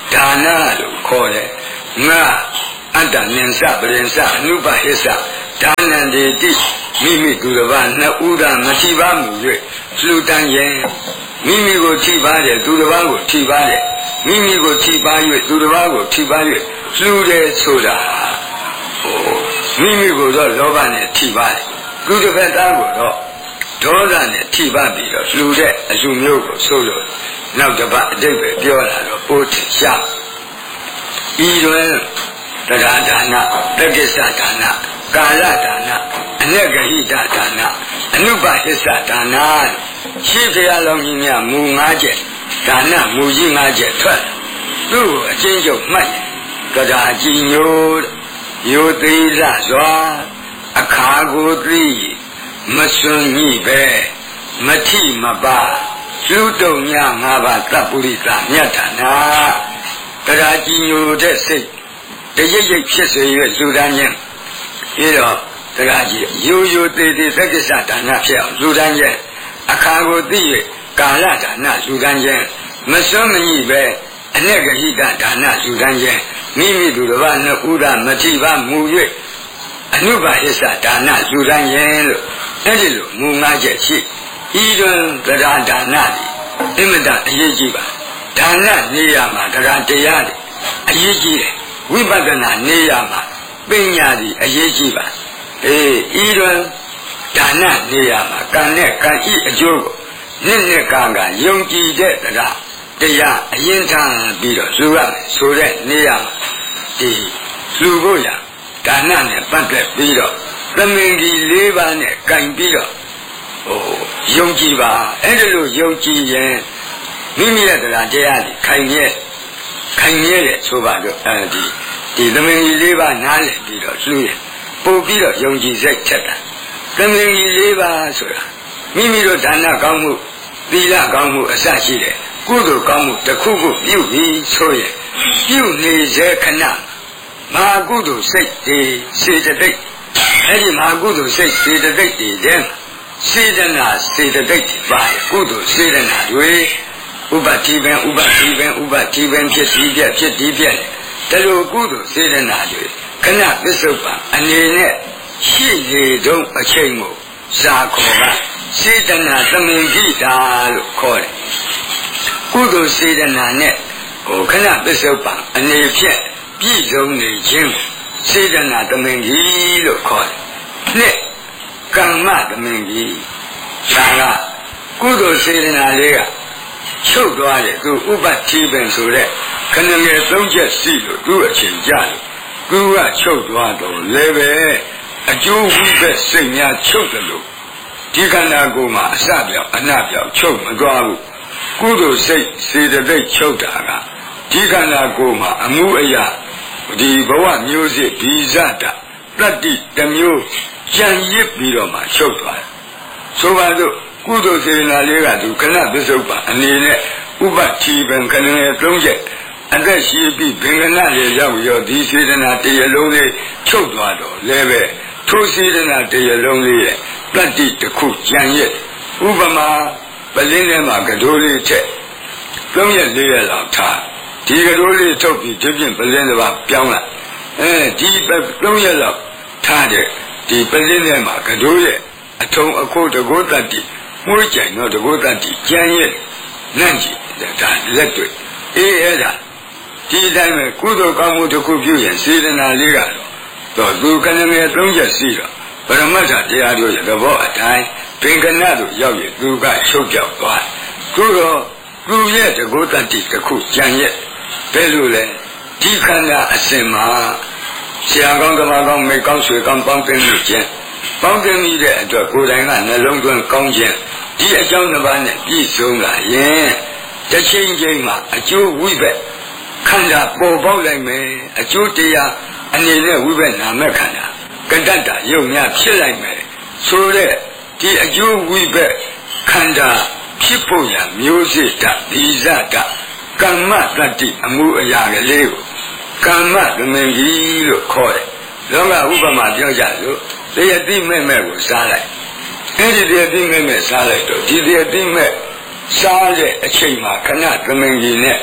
ဒါနလို့ခေါ်တယ်ငါအတ္တနင်္စပရိစ္ဆအနုပဟိစ္ဆဒါနံတေတိမိမိသူတစ်ပါးနှစ်ဦးသာမထိပါမူ၍လှူဒန်းရင်မိမိကိုထိပါတယ်သူတစ်ပါးကိုထိပါတယ်မိမိကိုထိပါ၍သူတစ်ပါးကိုထိပါ၍လှူတယ်ဆိုတာမိမိကိုတော့လောဘနဲ့ထိပါတယ်သူတစ်ဖက်သားကိုတော့ဒေါသနဲ့ထိပါပြီးတော့လှူတဲ့အလှူမျိုးကိုဆိုလို့နောက်တစ်ပတ်အတိတ်ပဲပြောလာတော့ပို့ထရှားဤတွင်တရားဒါနတက္ကိစ္စဒါနကာလဒါနအနဂဟိတဒါနအနုပဟိစ္စဒါနရှိကြရလုံးကြီးများမူ၅ချက်ဒါနမူကြီး၅ချက်ထွက်သူ့ကိုအချင်းချုပ်မှတ်ရင်တရားကြည်ညိုရိုသိလစွာအခါကိုသိမစွန့်ညိပဲမထိမပါလူတုံည၅ပါးသပ္ပုရိသမြတ်ဒါနတရားကြည်ညိုတဲ့စိတ်တရိပ်ရိပ်ဖြစ်စေ၍လူဒန်းခြင်းပြီးတော့တရားကြီးရိုးရိုးသေးသေးသက္ကိစ္စဒါနဖြစ်အောင်လူဒန်းခြင်းအခါကိုသိ၍ကာလဒါနလူဒန်းခြင်းမစွန့်မညိပဲအနဂဟိတဒါနလူဒန်းခြင်းမိမိသူတစ်ပါးနှစ်ဦးသာမထိပါမူ၍အနုပဟိစ္စဒါနလူဒန်းခြင်းလို့အဲ့ဒီလိုမူ၅ချက်ရှိဤတွင်တရားဒါနသည်အင်မတန်အရေးကြီးပါဒါနနေရမှာတရားတရားတွေအရေးကြီးတယ်ဝိပဿနာနေရမှာပညာသည်အရေးကြီးပါဤတွင်ဒါနနေရမှာကံနဲ့ကံဤအကျိုးကိုနှစ်ကံယုံကြည်တဲ့တရားအရင်ထားပြီးတော့လှူရမယ်ဆိုတဲ့နေရမှာဒီလှူဖို့ရဒါနနဲ့ပတ်သက်ပြီးတော့သမင်ကြီး၄ပါးနဲ့ကံပြီးတော့ယုံကြည်ပါအဲ့ဒါလို့ယုံကြည်ရင်မိမိရဲ့တရားတရားကြီးခိုင်မြဲတဲ့ဆိုပါတော့ဒီသမင်ကြီး၄ပါးနားလည်ပြီးတော့လှူရင်ပို့ပြီးတော့ယုံကြည်စိတ်ချက်တာသမင်ကြီး၄ပါးဆိုတာမိမိတို့ဒါနကောင်းမှုသီလကောင်းမှုအစရှိတယ်ကုသိုလ်ကောင်းမှုတစ်ခုခုပြုပြီးဆိုရင်ပြုနေစေခဏမဟာကုသိုလ်စိတ်တွေစေတသိက်အဲ့ဒီမဟာကုသိုလ်စိတ်စေတသိက်တွေတဲ့စေတနာစေတသိက်တွေပါကုသိုလ်စေတနာတွေဥပတိပင်ဖြစ်စီပြဖြစ်ဒီပြတလူကုသိုလ်စေတနာတွေခဏပစ္စုပန်အနေနဲ့ရှိနေတော့အချိန်ကိုစာခေါ်ကစေတနာသမင်ကြည့်တာလို့ခေါ်တယ်ကုသိုလ်စေတနာနဲ့ခဏပစ္စုပန်အနေဖြင့်ပြည့်စုံနေခြင်းစေတနာသမင်ကြီးလို့ခေါ်တယ်နှစ်ကမ္မသမင်ကြီးဒါကကုသိုလ်စေတနာလေးကချုပ်သွားတယ်သူဥပတိပင်ဆိုတဲ့ခဏငယ်၃ချက်ရှိလို့သူ့အချိန်ကြတယ်သူကချုပ်သွားတော့လည်းပဲအကျိုးဝိဘက်စိတ်များချုပ်တယ်လို့ဒီခန္ဓာကိုယ်မှာအစပြောင်းအနပြောင်းချုပ်မသွားဘူးကုသိုလ်စိတ်စေတသိက်ချုပ်တာကဒီခန္ဓာကိုယ်မှာအမှုအရာဒီဘဝမျိုးစစ်ဒီဇတတတ္တိတစ်မျိုးကြံရစ်ပြီးတော့မှချုပ်သွားတယ်ဆိုပါစို့ကုသိုလ်စေတနာလေးကသူခဏပစ္စုပန်အနေနဲ့ဥပတိပင်ခဏငယ်၃ချက်အသက်ရှိပြီးဘင်္ဂနာရေရောက်ရောဒီစေတနာတရားလုံးလေးချုပ်သွားတော့လည်းပဲထိုစေတနာတရားလုံးလေးရဲ့တတ္တိတစ်ခုကြံရစ်ဥပမာပလင်းထဲမှာကတိုးလေးထက်၃ရက်၄ရက်လောက်ထားဒီကတိုးလေးထုတ်ပြီးဒီပြင်ပလင်းတစ်ပါးပြောင်းလိုက်ဒီ၃ရက်လောက်ထားတဲ့ဒီပလင်းထဲမှာကတိုးရဲ့အထုံအခုတကောတတ္တိမှုကြိုင်တော့တကောတတ္တိကြံရစ်နန့်ကြည့်ဒါလက်တွေ့အဲ့ဒါဒီတိုင်းပဲကုသိုလ်ကောင်းမှုတစ်ခုပြုရင်စေတနာလေးကတော့သူခဏငယ်၃ချက်ရှိတော့ပရမတ္ထတရားတို့ရဲ့သဘောအတိုင်းဘင်္ဂနာတို့ရောက်ရင်သူကချုပ်ပြောက်သွားသူတော့သူရဲ့တကောတတ္တိတစ်ခုကြံရဲ့ဘယ်လိုလဲဒီခန္ဓာအစဉ်မှာဆရာကောင်းဓမ္မကောင်းမိကောင်းဆွေကောင်းပေါင်းသိမှုခြင်းပေါင်းသိမိတဲ့အတွက်ကိုယ်တိုင်ကနှလုံးသွင်းကောင်းခြင်းဒီအကြောင်းတစ်ပါးနဲ့ပြည့်စုံလာရင်တစ်ချိန်ချိန်မှာအကျိုးဝိဘက်ခန္ဓာပေါ်ပေါက်လိုက်မယ်အကျိုးတရားအနေနဲ့ဝိဘက်နာမဲ့ခန္ဓာကတ္တတာယုံများဖြစ်လိုက်မယ်ဆိုတဲ့ဒီအကျိုးဝိဘက်ခန္ဓာဖြစ်ဖို့ရမျိုးစေ့တဒီဇတကမ္မတတ္တိအမှုအရာကလေးကိုကမ္မသမင်ကြီးလို့ခေါ်တယ်လောကဥပမာပြောကြလို့တရားတိမဲ့မဲ့ကိုစားလိုက်အဲ့ဒီတရားတိမဲ့မဲ့စားလိုက်တော့ဒီတရားတိမဲ့စားတဲ့အချိန်မှာခဏသမင်ကြီးနဲ့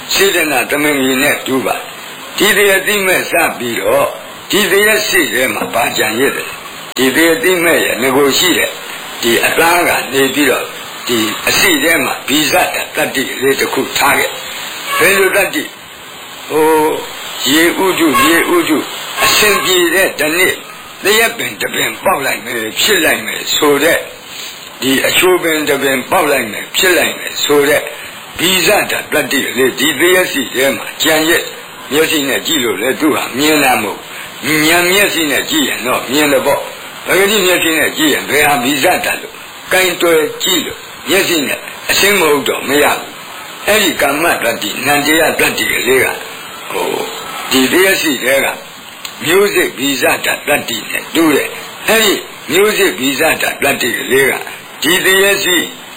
စေတနာသမင်ကြီးနဲ့တူပါဒီတရားသိမဲ့စပြီးတော့ဒီတရားရှိထဲမှာပါကြံရတယ်ဒီတရားသိမဲ့ရဲ့ငကိုရှိတဲ့ဒီအသားကနေပြီးတော့ဒီအရှိထဲမှာဘိဇတတတ္တိလေးတစ်ခုထားခဲ့ဘယ်လိုတတ္တိဟိုရေဥဒုအရှင်ပြေတဲ့တနေ့တရက်ပင်တပင်ပေါက်လိုက်မယ်ဖြစ်လိုက်မယ်ဆိုတဲ့ဒီအချိုးပင်တပင်ပေါက်လိုက်မယ်ဖြစ်လိုက်မယ်ဆိုတဲ့ဘိဇတတတ္တိလေးဒီတရားရှိထဲမှာကြံရဲ့မျက်စိနဲ့ကြည့်လို့လေသူဟာမြင်လာမို့ဉာဏ်မျက်စိနဲ့ကြည့်ရင်တော့မြင်တယ်ပေါ့ဘယ်လိုမျက်စိနဲ့ကြည့်ရင်ဘယ်ဟာဘိဇတလို့ကိုင်တွယ်ကြည့်လို့မျက်စိနဲ့အရှင်းမဟုတ်တော့မရဘူးအဲ့ဒီကာမတတ္တိနန္တရားတတ္တိလေးကဟိုဒီတရားရှိတဲ့ကမျိုးစစ်ဘိဇတတတ္တိနဲ့တူတယ်အဲ့ဒီမျိုးစစ်ဘိဇတတတ္တိလေးကဒီတရားရှိ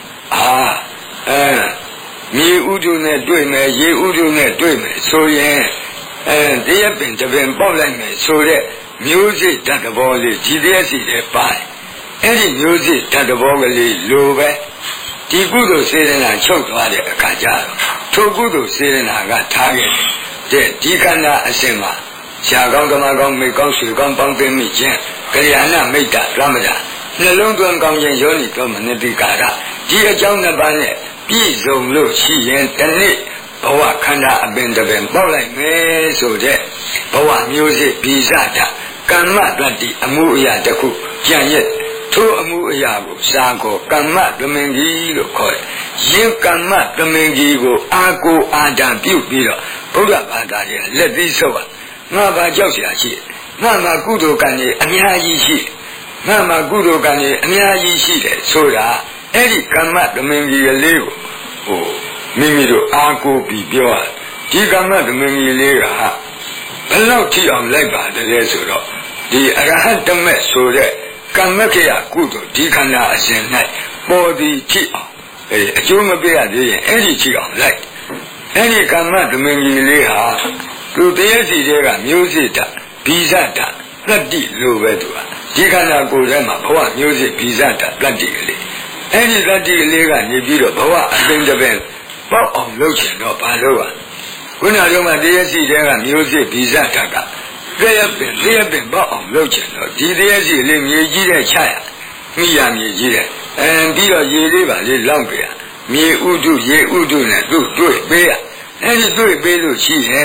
မြေဥဒုနဲ့တွေ့မယ်ရေဥဒုနဲ့တွေ့မယ်ဆိုရင်တရားပင်တပင်ပေါက်လိုက်မယ်ဆိုတဲ့မျိုးစစ်တတ်တဘောလေးဒီတရားရှိတဲ့ပါတယ်အဲ့ဒီမျိုးစစ်တတ်တဘောကလေးလိုပဲဒီကုသိုလ်စေတနာချုပ်သွားတဲ့အခါကျတော့ထိုကုသိုလ်စေတနာကထားခဲ့တဲ့ဒီခန္ဓာအစဉ်မှာရှားကောင်းကမကောင်းမိကောင်းဆွေကောင်းပေါင်းသိမိခြင်းကလျာဏမိတ်တာရမတာနှလုံးသွင်းကောင်းခြင်းယောနိသောမနတိကာရဒီအကြောင်းနှစ်ပါးနဲ့ပြည့်စုံလို့ရှိရင်တနေ့ဘဝခန္ဓာအပင်တပင်ပေါက်လိုက်မယ်ဆိုတဲ့ဘဝမျိုးစစ်ဘိဇတကမ္မတတ္တိအမှုအရာတစ်ခုကြံ့ရဲ့ထိုအမှုအရာကိုစာကိုကမ္မသမင်ကြီးလို့ခေါ်တယ်။ယင်းကမ္မသမင်ကြီးကိုအာကိုအာဒံပြုပြီးတော့ဘုရားဘာသာရဲ့လက်သီးဆုပ်ငါဘာကြောက်เสียရှိငါမှာကုသိုလ်ကံတွေအများကြီးရှိငါမှာကုသိုလ်ကံတွေအများကြီးရှိတယ်ဆိုတာအဲ့ဒီကမ္မသမင်ကြီးလေးကိုဟိုမိမိတို့အာကိုပြီးပြောရဒီကမ္မသမင်ကြီးလေးကဘယ်လောက်ထိအောင်လိုက်ပါတယ်ဆိုတော့ဒီအရဟတမေဆိုတဲ့ကမ္မခေယကုသိုလ်ဒီခန္ဓာအစဉ်၌ပေါ်သည်ထိအောင်အကျိုးမပေးရသေးရင်အဲ့ဒီထိအောင်လိုက်အဲ့ဒီကမ္မသမင်ကြီးလေးဟာသူတရားစီတွေကမျိုးစေ့တာဘိဇတာတတ္တိလိုပဲသူကဒီခန္ဓာကိုယ်ထဲမှာဘဝမျိုးစေ့ဘိဇတာတတ္တိကလေးအဲ့ဒီတတ္တိကလေးကနေပြီးတော့ဘဝအသိတပင်ပေါက်အောင်လုပ်ချင်တော့ဘာလို့อ่ะခုနကမှတရားစီတွေကမျိုးစေ့ဘိဇတာကတရားပင်ပေါက်အောင်လုပ်ချင်တော့ဒီတရားစီလေးမြေကြီးတဲ့ချရမိရမြေကြီးတဲ့ပြီးတော့ရေလေးပါလေးလောင်းပြရမြေဥဒုရေဥဒုနဲ့သူ့တွေ့ပေးရအဲ့ဒီတွေ့ပေးလို့ရှိရင်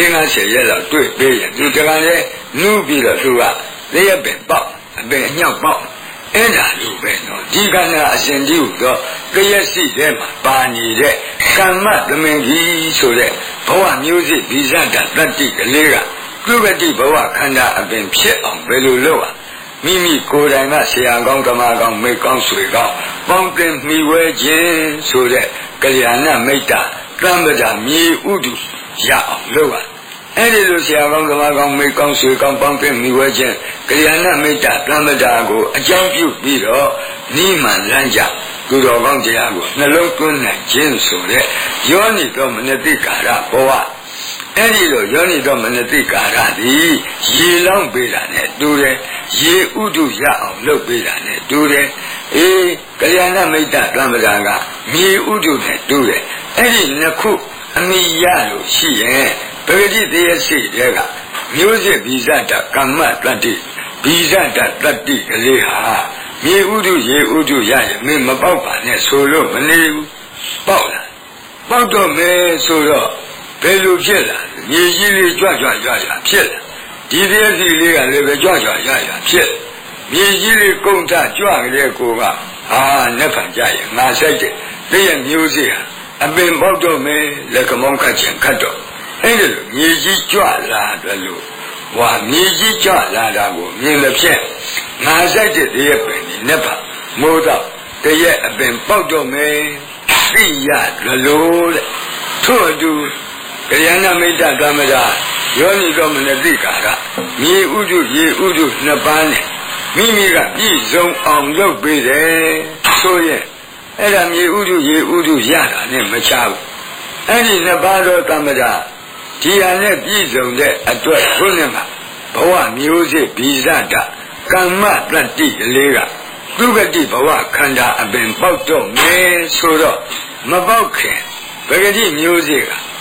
50ရက်လောက်တွေ့ပေးရင်သူတကယ်လဲနူးပြီးတော့သူကတရားပင်ပေါက်အပင်အညောက်ပေါက်အဲ့ဒါလိုပဲနော်ဒီခန္ဓာအစဉ်တည်းဟူသောတရားစီထဲမှာပါနေတဲ့ကမ္မသမင်ကြီးဆိုတဲ့ဘဝမျိုးစစ်ဘိဇတတတ္တိကလေးကကုပတိဘဝခန္ဓာအပင်ဖြစ်အောင်ဘယ်လိုလုပ်อ่ะမိမိကိုယ်တိုင်ကဆရာကောင်းဓမ္မကောင်းမိကောင်းဆွေကောင်းပေါင်းတင်မိဝဲခြင်းဆိုတဲ့ကလျာဏမိတ်တာတမ္ပဒမြေဥဒုရအောင်လုပ်อ่ะအဲ့ဒီလိုဆရာကောင်းဓမ္မကောင်းမိကောင်းဆွေကောင်းပေါင်းတင်မိဝဲခြင်းကလျာဏမိတ်တာတမ္ပဒကိုအကြောင်းပြုပြီးတော့နိမန်လမ်းကြသူတော်ကောင်းတရားကိုနှလုံးသွင်းနိုင်ခြင်းဆိုတဲ့ယောနိတော်မနတိကာရဘဝအဲ့ဒီလိုယောနိတော်မနတိကာရသည်ရေလောင်းပေးတာနဲ့တူတယ်ရေဥဒုရအောင်လုပ်ပေးတာနဲ့တူတယ်ကလျာဏမိတ်တတမ္ပဒါကမြေဥဒုနဲ့တူတယ်အဲ့ဒီနှစ်ခုအမိရလို့ရှိရင်ပဂတိတရားရှိတဲ့ကမျိုးစစ်ဘိဇတကမ္မတတ္တိဘိဇတတတ္တိကလေးဟာမြေဥဒုရေဥဒုရရင်မင်းမပေါက်ပါနဲ့ဆိုလို့မနေဘူးပေါက်လာပေါက်တော့မယ်ဆိုတော့ဘယ်လိုဖြစ်လာမြေကြီးလေးကြွကြွရရဖြစ်လာဒီတရားစီလေးကလည်းပဲကြွကြွရရဖြစ်မြေကြီးလေးကုန်ထကြွကြတဲ့ကိုကလက်ခံကြရင်ငါဆိုင်တဲ့တည့်ရမျိုးစေ့ဟာအပင်ပေါက်တော့မယ်လက်ကမောင်းခတ်ခြင်းခတ်တော့အဲ့ဒီလိုမြေကြီးကြွလာတယ်လို့မြေကြီးကြွလာတာကိုမြင်လို့ဖြစ်ငါဆိုင်တဲ့တည့်ရပင်ဒီလက်ပါမိုးတော့တည့်ရအပင်ပေါက်တော့မယ်သိရတယ်လို့တဲ့ထို့အတူကလျာဏမိတ်တကမ္မဒါယောနိတော်မနတိကာရမြေဥဒုရေဥဒုနှစ်ပါးနဲ့မိမိကပြည့်စုံအောင်လုပ်ပေးတယ်ဆိုရင်အဲ့ဒါမြေဥဒုရေဥဒုရတာနဲ့မချဘူးအဲ့ဒီနှစ်ပါးသောကမ္မဒါဒီဟာနဲ့ပြည့်စုံတဲ့အတွက်ခုနကဘဝမျိုးစစ်ဘိဇတကမ္မတတ္တိကလေးကသူကတိဘဝခန္ဓာအပင်ပေါက်တော့မယ်ဆိုတော့မပေါက်ခင်ပဂတိမျိုးစစ်က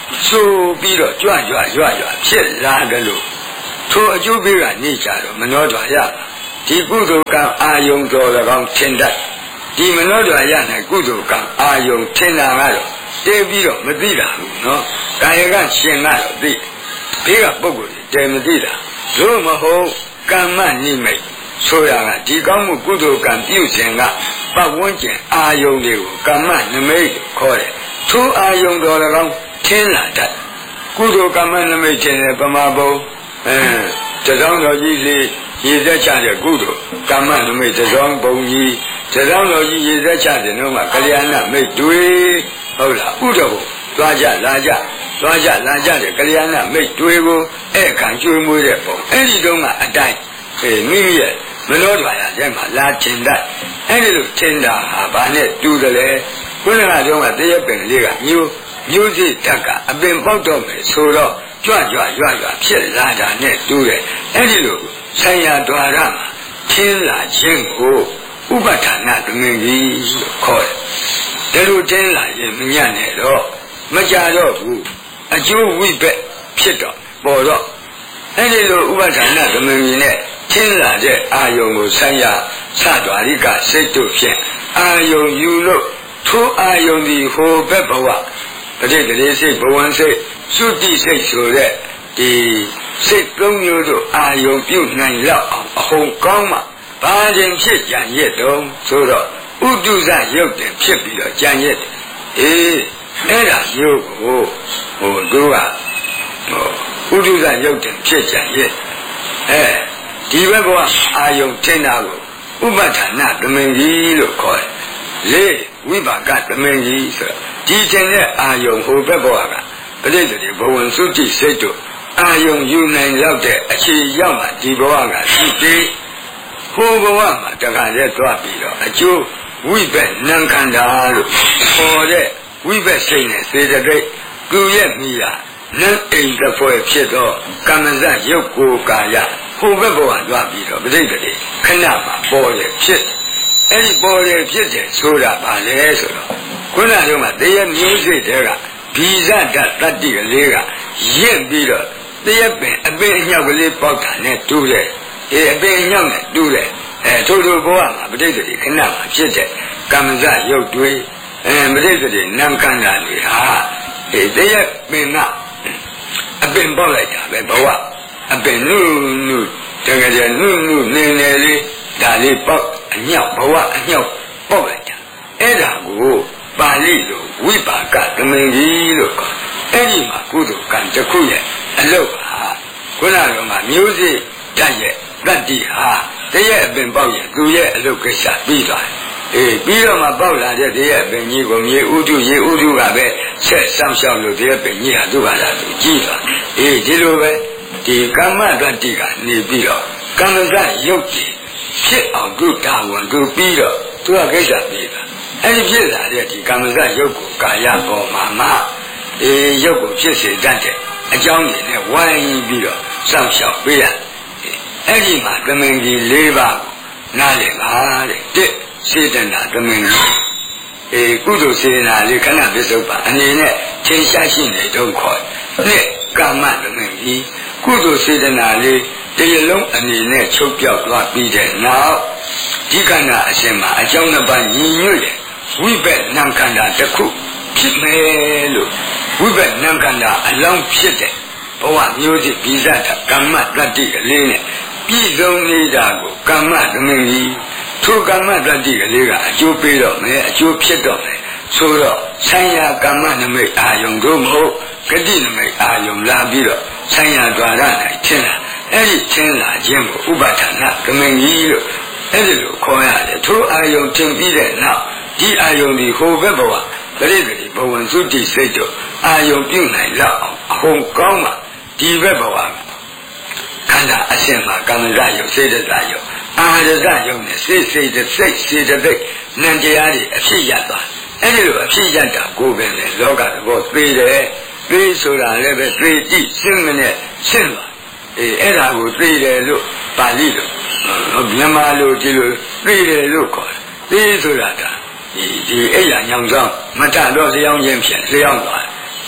ဆိုပြီးတော့ကြွဖြစ်လာတယ်လို့ထိုအကျိုးပေးကနေကြတော့မနှောတော်ရဒီကုသိုလ်ကံအာယုံတော်၎င်းထင်တတ်ဒီမနှောတော်ရ၌ကုသိုလ်ကံအာယုံထင်တာကတော့တဲပြီးတော့မသိတာဘူးနော်ကာယကရှင်ကတော့သိဘေးကပုဂ္ဂိုလ်တွေတဲမသိတာလို့မဟုတ်ကမ္မနိမိတ်ဆိုရကဒီကောင်းမှုကုသိုလ်ကံပြုခြင်းကပတ်ဝန်းကျင်အာယုံတွေကိုကမ္မနိမိတ်ခေါ်တယ်ထိုအာယုံတော်၎င်းထင်လာတတ်ကုသိုလ်ကမ္မနိမိတ်ထင်တယ်ပမာဘုံတစောင်းတော်ကြီးလေးရေသက်ချတဲ့ကုသိုလ်ကမ္မနိမိတ်တစောင်းဘုံကြီးတစောင်းတော်ကြီးရေသက်ချတဲ့နှုံးကကလျာဏမိတ်တွေဟုတ်လားဥဒ္ဓဘုံသွားကြလာကြတဲ့ကလျာဏမိတ်တွေကိုအဲ့ခံကျွေးမွေးတဲ့ပုံအဲ့ဒီတုန်းကအတိုင်းမိမိရဲ့မနှောတော်ရတဲ့မှာလာထင်တတ်အဲ့ဒီလိုထင်တာဟာဘာနဲ့တူတယ်လဲခုနကတုန်းကတရက်ပင်လေးကမျိုးစိတတ်ကအပင်ပေါက်တော့မယ်ဆိုတော့ကြွဖြစ်လာတာနဲ့တူတယ်အဲ့ဒီလိုဆံရဒွါရမှာထင်းလာခြင်းကိုဥပဌာဏသမင်ကြီးလို့ခေါ်တယ်ဒါလိုထင်းလာရင်မညံ့နဲ့တော့မကြတော့ဘူးအကျိုးဝိဘက်ဖြစ်တော့ပေါ်တော့အဲ့ဒီလိုဥပဌာဏသမင်ကြီးနဲ့ထင်းလာတဲ့အာယုံကိုဆံရစဒွါရိကစိတ်တို့ဖြင့်အာယုံယူလို့ထိုအာယုံဒီဟိုဘက်ဘဝပဋိတရေစိတ်ဘဝံစိတ်သုတိစိတ်ဆိုတဲ့ဒီစိတ်သုံးမျိုးတို့အာယုံပြုနိုင်လောက်အောင်အဟုန်ကောင်းမှဘာခြင်းဖြစ်ကြံရစ်တုံးဆိုတော့ဥဒုဇရုပ်တင်ဖြစ်ပြီးတော့ကြံရစ်အဲ့ဒါမျိုးကိုတို့ကဥဒုဇရုပ်တင်ဖြစ်ကြံရစ်ဒီဘက်ဘဝအာယုံထင်တာကိုဥပဌာဏသမင်ကြီးလို့ခေါ်တယ်လေဝိပါကသမင်ကြီးဆိုတော့ဒီထင်တဲ့အာယုံဟိုဘက်ဘဝကပဋိသန္ဓေဘဝံသုတိစိတ်တို့အာယုံယူနိုင်လောက်တဲ့အခြေရောက်မှဒီဘဝကရှိသေးဟိုဘဝမှာတခါတည်းသွားပြီးတော့အကျိုးဝိဘက်နံခန္ဓာလို့ခေါ်တဲ့ဝိဘက်စိတ်နဲ့စေတသိက်သူရဲ့မိယာနံအိမ်တစ်ဖွဲ့ဖြစ်တော့ကမ္မဇရုပ်ကိုယ်ကာယဟိုဘက်ဘဝသွားပြီးတော့ပဋိသန္ဓေခဏမှာပေါ်တယ်ဖြစ်အဲ့ဒီပေါ်တယ်ဖြစ်တယ်ဆိုတာပါလေဆိုတော့ခုနကမှတရားမျိုးစိတ်တွေကဘီဇတတတ္တိကလေးကရင့်ပြီးတော့တရားပင်အပင်အညောက်ကလေးပေါက်တာနဲ့တူးတယ်အပင်အညောက်နဲ့တူးတယ်ထိုဘဝမှာပဋိသန္ဓေခဏမှာဖြစ်တဲ့ကမ္မဇရုပ်တွေပဋိသန္ဓေနံခန္ဓာတွေဟာတရားပင်ကအပင်ပေါက်လိုက်တာပဲဘဝအပင်နုတကယ်နုနေနေလေးဒါလေးပေါက်အညောက်ဘဝအညောက်ပေါက်လိုက်တာအဲ့ဒါကိုပါဠိလိုဝိပါကသမင်ကြီးလို့ခေါ်အဲ့ဒီမှာကုသိုလ်ကံတစ်ခုရဲ့အလုပ်ဟာခုနကမှမျိုးစိတတ်ရဲ့တတ္တိဟာတရဲ့အပင်ပေါက်ရဲ့သူရဲ့အလုပ်ကိစ္စပြီးသွားတယ်ပြီးတော့မှပေါက်လာတဲ့တရဲ့အပင်ကြီးကိုမြေဥဒုရေဥဒုကပဲဆက်ဆောင်ရှောက်လို့တရဲ့ပင်ကြီးဟာသူ့ဘာသာသူကြည့်သွားဒီလိုပဲဒီကမ္မတတ္တိကနေပြီးတော့ကမ္မဇရုပ်ကြီးဖြစ်အောင်သူတာဝန်သူပြီးတော့သူကကိစ္စပြီးတာအဲ့ဒီဖြစ်လာတဲ့ဒီကမ္မဇရုပ်ကိုကာယပေါ်မှာရုပ်ကိုဖြစ်စေတတ်တဲ့အကြောင်းရင်းနဲ့ဝိုင်းပြီးတော့စောင့်ရှောက်ပေးရအဲ့ဒီမှာသမင်ကြီး၄ပါးနားလည်ပါတဲ့တစ်စေတနာသမင်ကြီးကုသိုလ်စေတနာလေးခဏပစ္စုပ္ပန်အနေနဲ့ထင်ရှားရှိနေတော့ခေါ်နှစ်ကာမသမင်ကြီးကုသိုလ်စေတနာလေးတရလုံးအနေနဲ့ချုပ်ပြောက်သွားပြီးတဲ့နောက်ဒီခန္ဓာအရှင်မှာအကြောင်းနှစ်ပါးညီညွတ်တဲ့ဝိဘက်နံခန္ဓာတစ်ခုဖြစ်မယ်လို့ဝိဘက်နံခန္ဓာအလောင်းဖြစ်တဲ့ဘဝမျိုးစိဗီဇတကမ္မတတ္တိကလေးနဲ့ပြည်စုံနေတာကိုကမ္မသမင်ကြီးထိုကမ္မတတ္တိကလေးကအကျိုးပေးတော့မယ်အကျိုးဖြစ်တော့မယ်ဆိုတော့ဆံရကမ္မနမိတ်အာယုံတို့မဟုတ်ဂတိနမိတ်အာယုံလာပြီးတော့ဆံရဒွါရ၌ထင်လာအဲ့ဒီထင်လာခြင်းကိုဥပဌာဏသမင်ကြီးလို့အဲ့ဒီလိုခေါ်ရတယ်ထိုအာယုံထင်ပြီးတဲ့နောက်ဒီအာယုံဒီဟိုဘက်ဘဝပရိသေဘဝံသုတိစိတ်တို့အာယုံပြုနိုင်လောက်အောင်အဟုန်ကောင်းမှဒီဘက်ဘဝခန္ဓာအရှင်မှာကမ္မဇယုတ်စေတဇယုတ်အာရဇယုတ်နဲ့စေတသိက်နံတရားတွေအဖြစ်ရသွားအဲ့ဒီလိုအဖြစ်ရတာကိုပဲလေလောကသဘောသိတယ်သိဆိုတာလည်းပဲသိတိစဉ်းမနဲ့ရှင်းသွားအဲ့ဒါကိုသိတယ်လို့ပါဠိလိုမြန်မာလိုဒီလိုသိတယ်လို့ခေါ်တယ်သိဆိုတာကဒီအဲ့ရညောင်ဆောင်မထတော့လျောင်းခြင်းဖြင့်လျောင်းသွားတ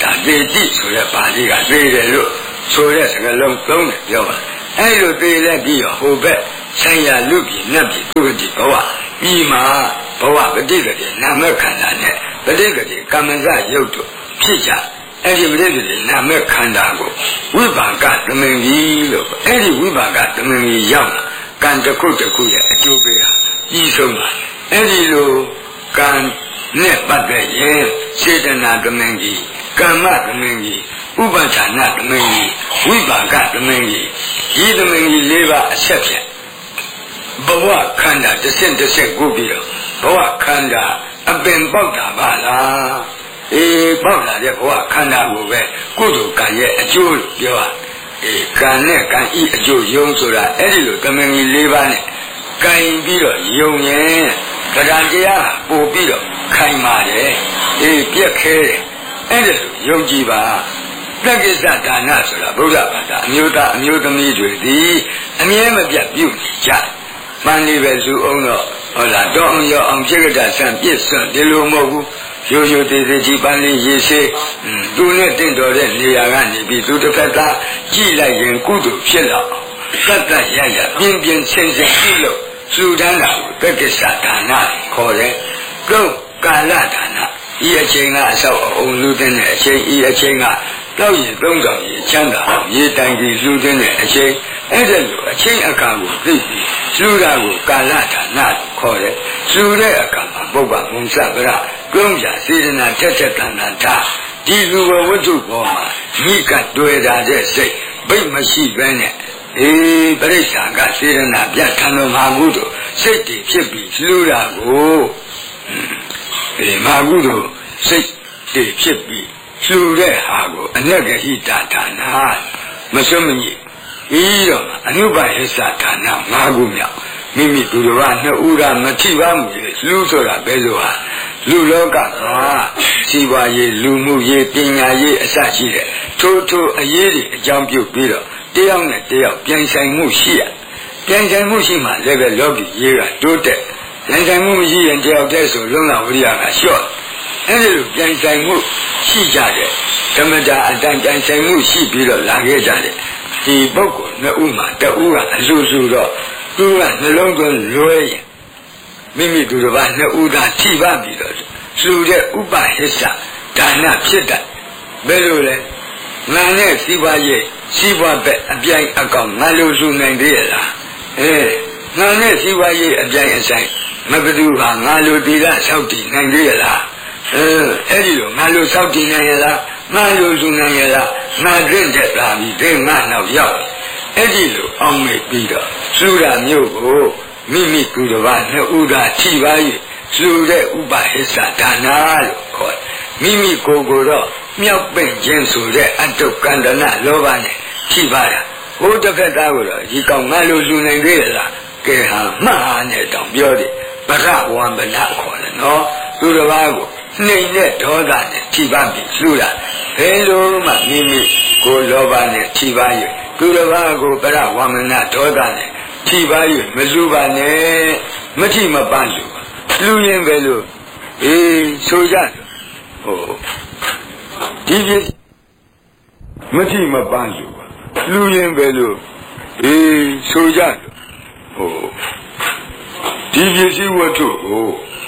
ဒါသေတိဆိုတဲ့ပါဠိကသေတယ်လို့ဆိုတဲ့စကားလုံးသုံးတယ်ပြောပါအဲ့လိုသေလက်ပြီးတော့ဟိုဘက်ဆိုင်ရာလူပြည်နတ်ပြည်သူတိဘဝဤမှာဘဝပဋိက္ခတိနာမခန္ဓာနဲ့ပဋိက္ခတိကမ္မဇရုပ်တို့ဖြစ်ကြအဲ့ဒီပဋိက္ခတိနာမခန္ဓာကိုဝိပါကသမင်ကြီးလို့အဲ့ဒီဝိပါကသမင်ကြီးရောက်လာကံတစ်ခုတစ်ခုရဲ့အကျိုးပေးတာကြီးဆုံးပါအဲ့ဒီလိုကံနဲ့ပတ်သက်ရင်စေတနာသမင်ကြီးကမ္မသမင်ကြီးဥပဒနာသမင်ကြီးဝိပါကသမင်ကြီးဒီသမင်ကြီး၄ပါးအဆက်ဖြင့်ဘဝခန္ဓာတစ်ဆင့်တစ်ဆင့်ကိုပြီးတော့ဘဝခန္ဓာအပင်ပေါက်တာပါလားပေါက်လာတဲ့ဘဝခန္ဓာကိုပဲကုသိုလ်ကံရဲ့အကျိုးလို့ပြောတာကံနဲ့ကံဤအကျိုးယုံဆိုတာအဲ့ဒီလိုသမင်ကြီး၄ပါးနဲ့ကံပြီးတော့ယုံရင်တရားတရားပို့ပြီးတော့ခိုင်ပါတယ်ပြက်ခဲတယ်အဲ့ဒါဆိုယုံကြည်ပါသက္ကိစ္စဒါနဆိုတာဗုဒ္ဓဘာသာအမျိုးသားအမျိုးသမီးတွေဒီအမြဲမပြတ်ပြုနေကြမန္လိပဲစုအောင်တော့ဟုတ်လားတော့အောင်ရောအောင်ဖြစ်ကြတာဆံပြည့်စွန့်ဒီလိုမဟုတ်ဘူးရိုးရိုးသေးသေးကြီးပန်းလေးရေစေးသူနဲ့တင့်တော်တဲ့နေရာကနေပြီးသူတစ်ဖက်သားကြည့်လိုက်ရင်ကုသိုလ်ဖြစ်တော့သတ္တရရပြင်းပြင်းဆင်းဆင်းပြုလို့စုတန်းတာကိုသက္ကိစ္စဒါနခေါ်တယ်ကုတ်ကာလဒါနဤအချိန်ကအဆောက်အုံလူသင်းတဲ့အချိန်ဤအချိန်ကတောက်ရည်သုံးဆောင်ရည်ချမ်းသာရေတိုင်ကြီးလူသင်းတဲ့အချိန်အဲ့ဒါလိုအချိန်အခါကိုသိပြီးလူတာကိုကာလဒါနခေါ်တယ်လူတဲ့အခါမှာပုပ္ပမုံစပရကုံးပြစေတနာထက်ထက်တန်တန်ထားဒီလူဘဝတ္ထုပေါ်မှာမိကတွေ့တာတဲ့စိတ်ဘိတ်မရှိဘဲနဲ့ပရိစ္ဆာကစေတနာပြတ်ထံတော်မှာကုသိုလ်စိတ်တည်ဖြစ်ပြီးလူတာကိုမာကုသိုလ်စိတ်တည်ဖြစ်ပြီးလှူတဲ့ဟာကိုအနက်ကဟိတဒါနမစွမညိပြီးတော့အနုပဟိသဒါန၅ခုမြောက်မိမိသူတော်ဘာနှစ်ဦးကမထိပါမှုလေလှူဆိုတာဘယ်လိုဟာလူလောကမှာစီးပွားရေးလူမှုရေးပညာရေးအစရှိတဲ့ထိုးအရေးတွေအကြောင်းပြုပြီးတော့တယောက်နဲ့တယောက်ပြန်ဆိုင်မှုရှိရပြန်ဆိုင်မှုရှိမှလည်းပဲလောကီရေးကတိုးတက်ပြန်ဆိုင်မှုမရှိရင်တယောက်တည်းဆိုလုံလဝိရိယကလျှော့အဲဒီလိုပြန်ဆိုင်မှုရှိကြတဲ့ဓမ္မတာအတန်ပြန်ဆိုင်မှုရှိပြီးတော့လာခဲ့ကြတဲ့ဒီပုဂ္ဂိုလ်နှစ်ဦးမှာတဦးကအလှူစုတော့သူကနှလုံးသွင်းလွဲရင်မိမိသူတစ်ပါးနှစ်ဦးသာထိပါပြီးတော့လှူတဲ့ဥပဟိစ္စဒါနဖြစ်တတ်ဘယ်လိုလဲငါနဲ့စီးပွားရေးစီးပွားဘက်အပြိုင်အကောင်ငါလိုလှူနိုင်သေးရဲ့လားငါနဲ့စီးပွားရေးအပြိုင်အဆိုင်မဘသူဟာငါလိုသီလဆောက်တည်နိုင်သေးရဲ့လားအဲ့ဒီလိုငါလိုဆောက်တည်နိုင်ရဲ့လားငါလိုလှူနိုင်ရဲ့လားငါတင့်တဲ့လာပြီးတဲ့ငါနောက်ရောက်အဲ့ဒီလိုအောင်မေ့ပြီးတော့လှူတာမျိုးကိုမိမိသူတစ်ပါးနှစ်ဦးသာထိပါ၍လှူတဲ့ဥပဟိစ္စဒါနလို့ခေါ်မိမိကိုယ်ကိုတော့မြောက်ပင့်ခြင်းဆိုတဲ့အတုကန္တနာလောဘနဲ့ထိပါတာဟိုတစ်ခါသားကိုတော့ဒီကောင်ငါလိုလှူနိုင်သေးလားကဲဟာမှားနဲ့တောင်ပြောတယ်ဗရဝံဗနာခေါ်တယ်နော်သူတစ်ပါးကိုနှိမ်တဲ့ဒေါသနဲ့ထိပါပြီးလှူတာဘယ်လိုမှမိမိကိုလောဘနဲ့ထိပါ၍သူတစ်ပါးကိုဗရဝံဗနာဒေါသနဲ့ထိပါ၍မလှူပါနဲ့မထိမပန်းလှူရင်ပဲလို့ဆိုကြဟိုဒီပြည့်မထိမပန်းလှူရင်ပဲလို့ဆိုကြဟိုဒီပစ္စည်းဝတ္ထုကို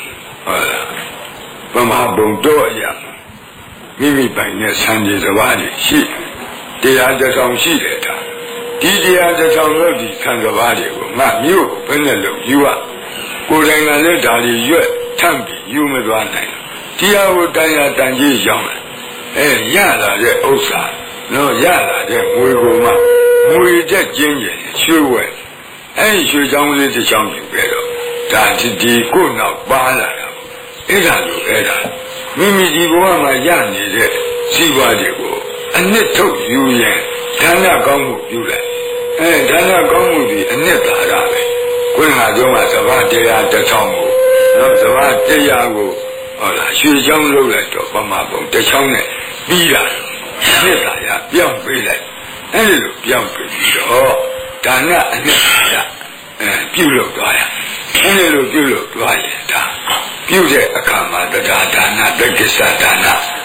ဗမာဘုံတော့ရမိမိပိုင်နဲ့ဆံကြီးစဘာတွေရှိတရားတစ်ဆောင်ရှိတယ်ဒါဒီတရားတစ်ဆောင်လို့ဒီဆံစဘာတွေကိုငါမြို့ဘယ်နဲ့လို့ယူရကိုယ်တိုင်ကလည်းဒါတွေရွက်ထမ်းပြီးယူမသွားနိုင်ဒီဟာကိုတန်ရတန်ကြီးရောင်းတယ်ရလာတဲ့ဥစ္စာနော်ရလာတဲ့ငွေကိုမှငွေတက်ကျင်းကျင်ရွှေဝဲရွှေချောင်းလေးတစ်ချောင်းပြင်ခဲ့တော့ဒါဒီကိုနောက်ပါလာတာအဲ့ဒါလိုမိမိဒီဘဝမှာရနေတဲ့စီးပွားတွေကိုအနှစ်ထုတ်ယူရင်ဒါနကောင်းမှုပြုလိုက်ဒါနကောင်းမှုဒီအနှစ်သာရပဲကိုယ်ငါကြောင့်ကသဘာတရားတစ်ချောင်းကိုနော်သဘာတရားကိုဟုတ်လားရွှေချောင်းလုပ်လိုက်တော့ပမာပုံတစ်ချောင်းနဲ့ပြီးတာနှစ်သာရပြောင်းပေးလိုက်အဲ့ဒီလိုပြောင်းပေးပြီးတော့ဒါနအနှစ်သာရပြုလုပ်သွားရအဲ့ဒီလိုပြုလုပ်သွားရင်ဒါပြုတဲ့အခါမှာတရားဒါနတက္ကိစ္စဒါန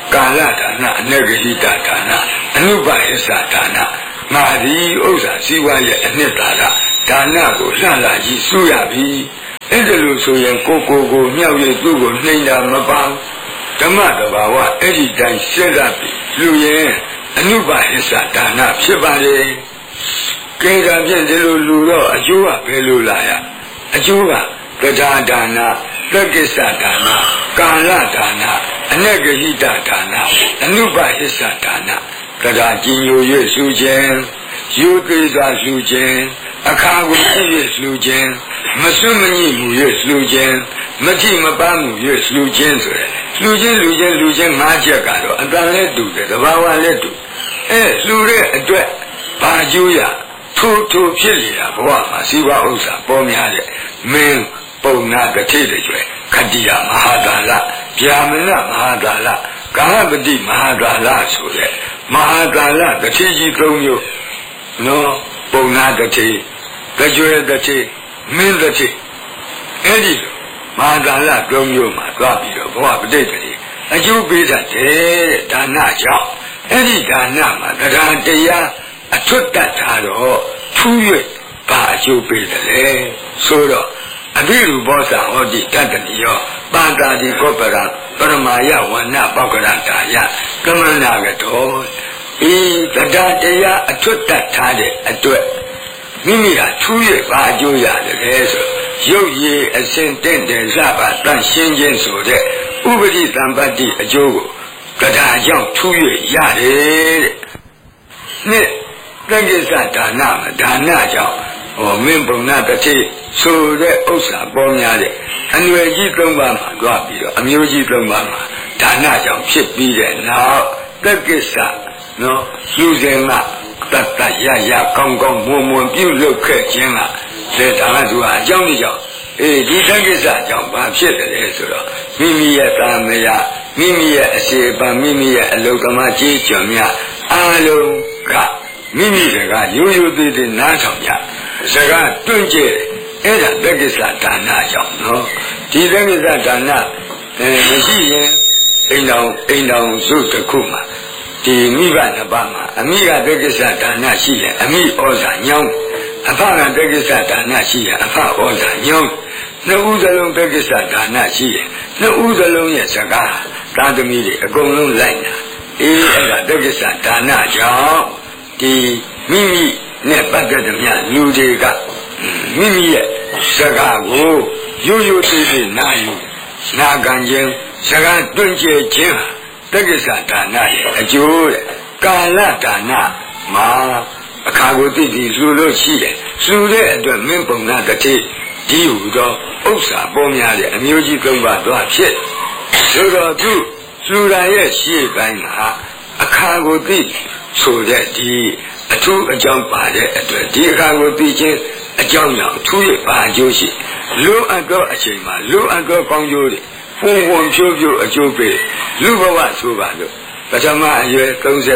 ကာလဒါနအနဂဟိတဒါနအနုပဟိသဒါနငါဒီဥစ္စာစည်းဝါးရဲ့အနှစ်သာရဒါနကိုလှလှကြီးစုရပြီအဲ့ဒါလို့ဆိုရင်ကိုမြောက်ရသူ့ကိုနှိမ့်တာမပါဓမ္မတဘာဝအဲ့ဒီတိုင်းစဉ်းစားပြီးလူရဲ့အနုပဟိသဒါနဖြစ်ပါလေကဲဒါဖြင့်ဒီလိုလူတော့အကျိုးကဘယ်လိုလာရအကျိုးကကထာဒါနသက္ကိစ္စဒါနကာလဒါနအနဂဟိတဒါနအနုပဟိသဒါနကထာကြည်ညို၍လှူခြင်းယူသေးစွာလှူခြင်းအခါကိုကြည့်၍လှူခြင်းမစွမညိမှု၍လှူခြင်းမကြည့်မပန်းမှု၍လှူခြင်းဆိုရယ်လှူခြင်း၅ချက်ကတော့အတန်လည်းတူတယ်တဘာဝလည်းတူလှူတဲ့အတွက်ဘာကျိုးရထိုးဖြစ်လေတာဘဝမှာစီဝါဥစ္စာပေါ်များတဲ့မင်းပုံနာတထေတကျွဲခတ္တိယမဟာသာလဗျာမနမဟာသာလကာဟပတိမဟာသာလဆိုတဲ့မဟာသာလတထေကြီး၃မျိုးနော်ပုံနာတထေတကျွဲတထေမင်းတထေအဲ့ဒီမဟာသာလ၃မျိုးမှာသွားပြီးတော့ဘဝပဋိပတိအကျိုးပေးတတ်တယ်ဒါနကြောင့်အဲ့ဒီဒါနမှာတရားတရားအထွတ်တတ်တာတော့ထူး၍ဘာအကျိုးပေးတယ်လဲဆိုတော့အဘိဓုဘောဇဟောတိတတ္တနိယောပါတာတိကောပရံပရမယဝဏပောက္ကရတာယကမန္နာကတော်တရားတရားအထွတ်တတ်ထားတဲ့အတွက်မိမိကထူး၍ဘာအကျိုးရတယ်လဲဆိုရုပ်ရည်အစဉ်တင့်တယ်စပါတန်ရှင်းခြင်းဆိုတဲ့ဥပတိတံပတ္တိအကျိုးကိုတရားကြောင့်ထူး၍ရတယ်တဲ့နှစ်သက္ကိစ္စဒါနမှာဒါနကြောင့်မင်းပုံနာတတိဆိုတဲ့ဥစ္စာပေါ်များတဲ့အနွယ်ကြီး၃ပါးမှာတွားပြီးတော့အမျိုးကြီး၃ပါးမှာဒါနကြောင့်ဖြစ်ပြီးတဲ့နောက်သက္ကိစ္စနော်လူစဉ်ကတတ်တရရကောင်းကောင်းမွန်မွန်ပြုလုပ်ခဲ့ခြင်းကလက်ဒါနသူကအကြောင်းကြီးကြောင့်ဒီသက္ကိစ္စကြောင့်ဘာဖြစ်တယ်လဲဆိုတော့မိမိရဲ့သာမယမိမိရဲ့အစီအပံမိမိရဲ့အလုသမားကြီးကျွန်များအားလုံးကမိမိတကရိုးရိုးသေးသေးနားထောင်ကြစကားတွန့်ကျဲအဲ့ဒါသက္ကိစ္စဒါနကြောင့်နော်ဒီသက္ကိစ္စဒါနမရှိရင်အိမ်တော်စုတစ်ခုမှာဒီမိဘနှစ်ပါးမှာအမိကသက္ကိစ္စဒါနရှိရင်အမိဩဇာညောင်းအဖကသက္ကိစ္စဒါနရှိရင်အဖဩဇာညောင်းနှစ်ဦးစလုံးသက္ကိစ္စဒါနရှိရင်နှစ်ဦးစလုံးရဲ့စကားသာသမီတွေအကုန်လုံးလိုက်နာအဲ့ဒါသက္ကိစ္စဒါနကြောင့်ဒီမိမိနဲ့ပတ်သက်တဲ့မြတ်လူတွေကမိမိရဲ့စကားကိုရိုးရိုးသေးသေးနာယူနာခံခြင်းစကားတွန့်ကျဲခြင်းသက္ကိစ္စဒါနရဲ့အကျိုးတဲ့ကာလဒါနမှာအခါကိုသိပြီးလှူလို့ရှိတယ်လှူတဲ့အတွက်မင်းပုံနာတတိဒီဟူသောဥစ္စာပေါ်များတဲ့အမျိုးကြီး၃ပါးသွားဖြစ်ဆိုတော့သူလှူတာရဲ့ရှေ့ပိုင်းမှာအခါကိုသိဆိုတဲ့ဒီအထူးအကြောင်းပါတဲ့အတွက်ဒီအခါကိုသိခြင်းအကြောင်းကြောင့်ထူးရပါအကျိုးရှိလိုအပ်သောအချိန်မှာလိုအပ်သောကောင်းကျိုးတွေပုံဖြိုးအကျိုးပေးလူဘဝဆိုပါလို့ပထမအရွယ်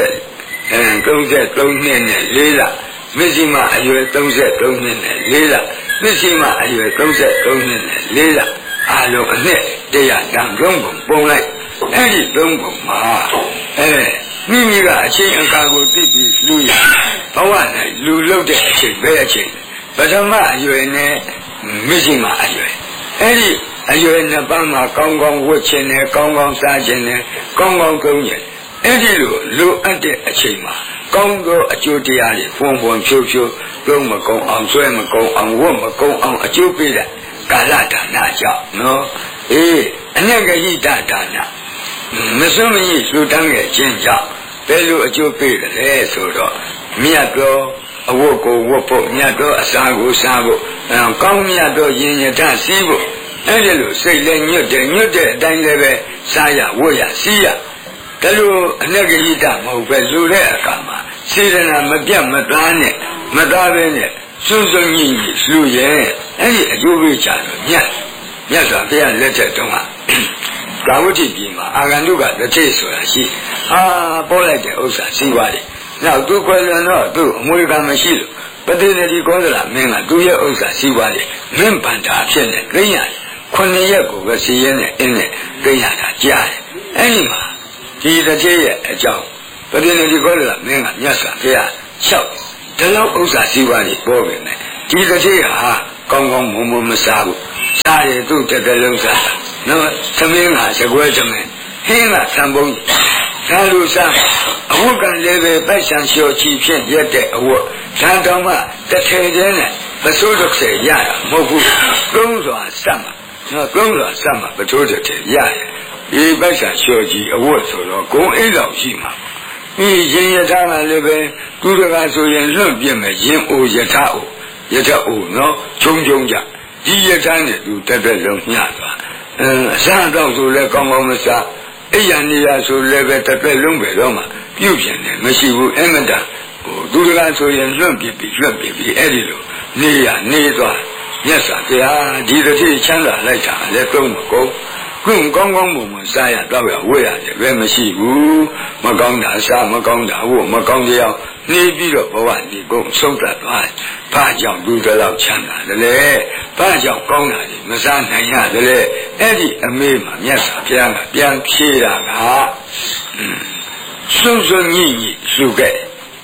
33နှစ်နဲ့4လမစ္စည်းမအရွယ်33နှစ်နဲ့4လမစ္စည်းမအရွယ်33နှစ်နဲ့4လအားလုံးအနှစ်100တန်3ပုံပုံလိုက်အဲ့ဒီ3ပုံမှာမိမိကအချိန်အခါကိုသိပြီးလူရဘဝနဲ့လူလုပ်တဲ့အချိန်ပဲအချိန်ပထမအရွယ်နဲ့မရှိမှအရွယ်အဲ့ဒီအရွယ်နှစ်ပါးမှာကောင်းကောင်းဝတ်ခြင်းနဲ့ကောင်းကောင်းစားခြင်းနဲ့ကောင်းကောင်းသုံးခြင်းအဲ့ဒီလိုအပ်တဲ့အချိန်မှာကောင်းသောအကျိုးတရားတွေဖွံဖြိုးသုံးမကုံအောင်ဆွဲမကုံအောင်ဝတ်မကုံအောင်အကျိုးပေးတဲ့ကာလဒါနကြောင့်နော်အနဂဟိတဒါနမစွမကြီးလှူဒန်းခဲ့ခြင်းကြောင့်ဘယ်လိုအကျိုးပေးတယ်လဲဆိုတော့မြတ်သောအဝတ်ကိုဝတ်ဖို့မြတ်သောအစာကိုစားဖို့ကောင်းမြတ်သောယဉ်ယထစီးဖို့အဲ့ဒီလိုစိတ်လည်းညွတ်တဲ့အတိုင်းလည်းပဲစားရဝတ်ရစီးရဒါလိုအနဂဟိတမဟုတ်ပဲလူတဲ့အခါမှာစေတနာမပြတ်မသားနဲ့မသားပဲနဲ့စွန်းစွန်းကြီးလှူရဲ့အဲ့ဒီအကျိုးပေးချတော့မြတ်စွာဘုရားလက်ထက်တုန်းကကာဝတိပြည်မှာအာဂန္တုကတစ်ထိပ်ဆိုတာရှိပေါ်လိုက်တဲ့ဥစ္စာစီးပွားတယ်နောက်သူခွဲလွန်တော့သူအမွေခံမရှိလို့ပတိနေဒီကောသလမင်းကသူရဲ့ဥစ္စာစီးပွားတယ်မင်းဗန္တာဖြစ်နေသိရတယ်9ရက်ကိုပဲစီးရဲနဲ့အင်းနဲ့သိရတာကြားတယ်အဲ့ဒီမှာဒီတစ်ချက်ရဲ့အကြောင်းပဋိနိတိကောလမင်းကမြတ်စွာဘုရားလျှောက်ဒီလောက်ဥစ္စာစည်းဝါးတွေပေါ်ပြီမယ်ဒီတစ်ချက်ဟာကောင်းကောင်းမုံမမစားဘူးစားရသူ့တကယ်လုံးစားနော်သမင်းကစကွဲသမင်းဟင်းကသံပုံးသာလူစားအဝတ်ကလည်းပဲပိုက်ဆံလျှော်ချီဖြင့်ရက်တဲ့အဝတ်ဓာတ်တော်မှတစ်ထည်တည်းနဲ့ပစိုးတစ်ဆယ်ရတာမဟုတ်ဘူးကုန်းစွာစက်မှာနော်ကုန်းစွာစက်မှာပထိုးတစ်ထည်ရတယ်ဒီပိုက်ဆံလျှော်ချီအဝတ်ဆိုတော့ဂုံအိတ်လောက်ရှိမှာဒီရင်ရထားကလည်းပဲသူတကားဆိုရင်လွန့်ပြစ်မယ်ရင်အိုရထားအိုရထားအိုနော်ခြုံကြဒီရထားနဲ့သူတက်တက်လုံးညှသွားအစားတော့ဆိုလဲကောင်းကောင်းမစားအိယာနေရဆိုလည်းပဲတက်တက်လုံးပဲတော့မှပြုတ်ပြန်တယ်မရှိဘူးအမတန်ဟိုသူတကားဆိုရင်လွန့်ပြစ်ပြီးအဲ့ဒီလိုနေသွားမြတ်စွာဘုရားဒီတစ်ထည့်ချမ်းသာလိုက်တာလည်းသုံးမကုန်ခုကောင်းကောင်းမွန်မွန်စားရတော့ရဝေးရတယ်ပဲမရှိဘူးမကောင်းတာစားမကောင်းတာဝတ်မကောင်းတဲ့အောင်နေပြီးတော့ဘဝဒီကုန်ဆုံးသတ်သွားဘာကြောင့်သူတလောက်ချမ်းသာတယ်လဲဘာကြောင့်ကောင်းတာလဲမစားနိုင်ရတယ်လဲအဲ့ဒီအမေမှာမြတ်စွာဘုရားကပြန်ဖြေတာကစွန့်ညိစုခဲ့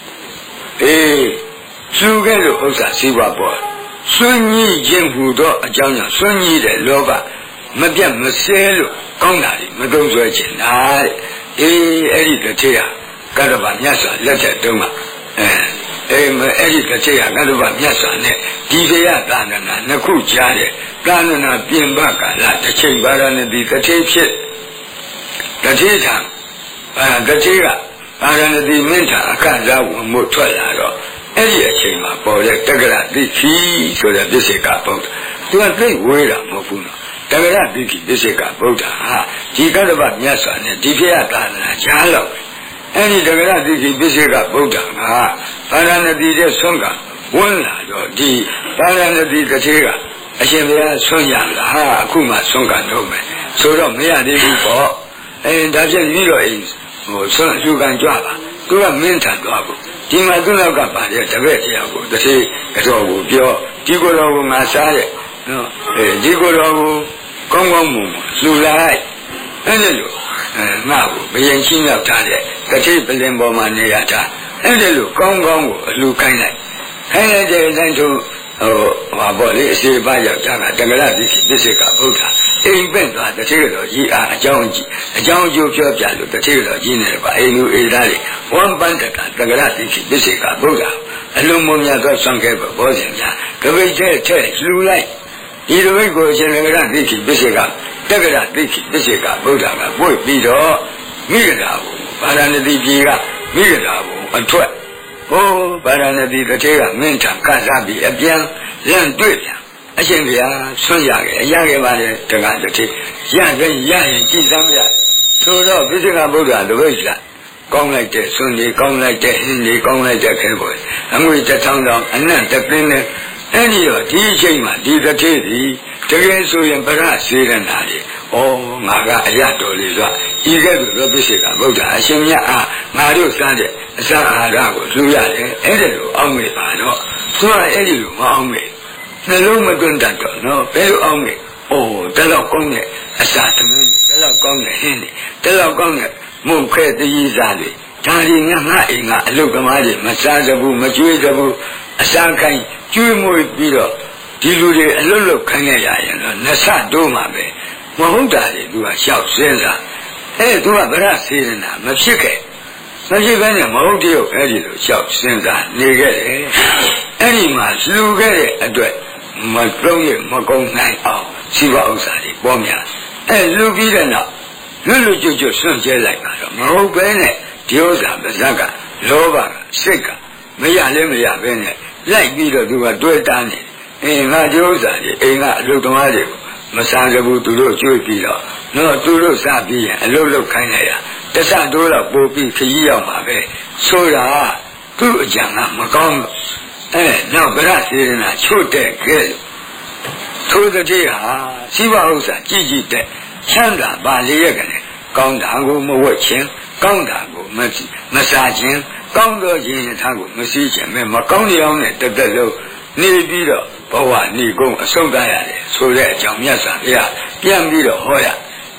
စုခဲ့လို့ဥစ္စာစီးပွားပေါ်စွန့်ညိခြင်းဟူသောအကြောင်းကြောင့်စွန့်ညိတဲ့လောဘမပြတ်မစဲလို့ကောင်းတာတွေမသုံးဆွဲချင်တာတဲ့အဲ့ဒီတစ်ထည့်ကတ္တဗမြတ်စွာလက်ထက်တုန်းကအဲ့ဒီတစ်ထည့်ကတ္တဗမြတ်စွာနဲ့ဒီတရားသာသနာနှစ်ခုကြားတဲ့သာသနာပြင်ပကာလတစ်ချိန်ပါရဏတိတစ်ထည့်ဖြစ်တစ်ထည့်ထံတစ်ထည့်ကပါရဏတိမင်းထံအခန့်စားဝင်မှုထွက်လာတော့အဲ့ဒီအချိန်မှာပေါ်တဲ့တက္ကရာတိခီဆိုတဲ့ပြစ္ဆေကဗုဒ္ဓသူကသိဝေးတာမဟုတ်ဘူးနော်တက္ကရာတိခီပြစ္ဆေကဗုဒ္ဓဟာဒီကတ္တဗမြတ်စွာနဲ့ဒီဖေယသာသနာကြားလို့အဲ့ဒီတက္ကရာတိခီပြစ္ဆေကဗုဒ္ဓကပါရဏတိတဲ့ဆွမ်းကဝင်လာတော့ဒီပါရဏတိတစ်သေးကအရှင်ဘုရားဆွမ်းရလာဟာအခုမှဆွမ်းကတော့မယ်ဆိုတော့မရသေးဘူးပေါ့ဒါဖြစ်ပြီးတော့ဆွမ်းလူကန်ကြွပါသူကမင်းထန်သွားဘူးဒီမှာသူ့နောက်ကပါတဲ့တပည့်တရားကိုတစ်သေးကတော့ကိုပြောဒီကိုယ်တော်ကငါစားတဲ့နော်ဒီကိုယ်တော်ကိုကောင်းကောင်းမွန်လှူလိုက်အဲ့ဒီလိုငါ့ကိုဘယင်ချင်းရောက်ထားတဲ့တစ်သေးပလင်ပေါ်မှာနေရတာအဲ့ဒီလိုကောင်းကောင်းကိုအလှူခိုင်းလိုက်တဲ့အတိုင်းသူဟာပေါ့လေအစီအပါးရောက်တာကတက္ကရာတိပစ္စေကဗုဒ္ဓအိမ်ပင့်သွားတတိယတော်ကြီးအားအကြောင်းအကျိုးပြောပြလို့တတိယတော်ကြီးနဲ့ပါအိမ်လူအိမ်သားတွေဝမ်းပန်းတက္ကရာတိပစ္စေကဗုဒ္ဓအလုံးမများသောဆွမ်းခဲ့ပါဘောဇင်များကပိတ်တဲ့လှူလိုက်ဒီလိုပဲကိုရှင်တက္ကရာတိပစ္စေကတက္ကရာတိပစ္စေကဗုဒ္ဓကပွေပြီးတော့မိဂရာကိုပါရဏတိပြည်ကမိဂရာကိုအထွက်ဗာရာဏသီတစ်ထဲကမင်းထံကစားပြီးအပြန်လန့်တွေ့ပြန်အရှင်ဘုရားဆွန့်ရခဲ့ပါလေတက္ကရာတစ်ထဲရရင်ကြည်စမ်းရဆိုတော့ပြစ္ဆေကဗုဒ္ဓလိုပဲလားကောင်းလိုက်တဲ့ဆွန့်တွေကောင်းလိုက်တဲ့ဟင်းတွေကောင်းလိုက်တဲ့ခဲပေါ်အငွေ1000တောင်အနံ့တစ်ပင်းနဲ့အဲ့ဒီတော့ဒီအချိန်မှာဒီတစ်ထဲဒီတကယ်ဆိုရင်ဗရစေရနာတွေငါကအရတော်လေးဆိုဤကဲ့သို့သောပြစ္ဆေကဗုဒ္ဓအရှင်မြတ်အားငါတို့စားတဲ့အစာအာဟာရကိုလှူရတယ်အဲ့ဒါလိုအောင်းမေပါတော့သူကအဲ့ဒီလိုမအောင်းမေနှလုံးမသွင်းတတ်တော့နော်ဘယ်လိုအောင်းမေတလောက်ကောင်းတဲ့အစာသမင်းတလောက်ကောင်းတဲ့ဟင်းတွေတလောက်ကောင်းတဲ့မုန်ခဲတည်စားတွေဒါတွေငါအိမ်ကအလုတ်ကမားတွေမစားစဘူးမကျွေးစဘူးအစာခိုင်းကျွေးမွေးပြီးတော့ဒီလူတွေအလွတ်လွတ်ခိုင်းရရင်တော့နှစ်ဆတိုးမှာပဲမဟုတ်တာလေသူကရှောက်စဉ်းစားသူကဗရစေရနာမဖြစ်ခဲ့မဖြစ်ဘဲနဲ့မဟုတ်တည်းအဲ့ဒီလိုရှောက်စဉ်းစားနေခဲ့တယ်အဲ့ဒီမှာလှူခဲ့တဲ့အတွက်မတုံးရမကုန်းနိုင်အောင်ရှိပါဥစ္စာတွေပေါ်များလှူပြီးတဲ့နောက်လွတ်ကျွတ်ဆွန့်ကျဲလိုက်တာတော့မဟုတ်ဘဲနဲ့ဒီဥစ္စာပါဇက်ကလောဘကစိတ်ကမရလဲမရဘဲနဲ့လိုက်ပြီးတော့သူကတွဲတားနေငါဒီဥစ္စာတွေအိမ်ကအလုပ်သမားတွေကိုမစားကြဘူးသူတို့ကျွေးပြီးတော့သူတို့စားပြီးရင်အလုပ်လုပ်ခိုင်းလိုက်ရတဆတိုးတော့ပို့ပြီးခရီးရောက်မှာပဲဆိုတာသူ့အကြံကမကောင်းတော့နောက်ဗရစေရနာချို့တဲ့ခဲ့ထိုးတဲ့တည်းဟာစီးပွားဥစ္စာကြည်တဲ့ချမ်းသာပါလေရကလည်းကောင်းတာကိုမဝတ်ခြင်းကောင်းတာကိုမစားခြင်းကောင်းသောခြင်းရထားကိုမစည်းခြင်းမကောင်းတဲ့အောင်နဲ့တက်တက်လို့နေပြီးတော့ဘဝဏီကုံအဆုံးသတ်ရတယ်ဆိုတဲ့အကြောင်းမြတ်စွာဘုရားပြန်ပြီးတော့ဟောရ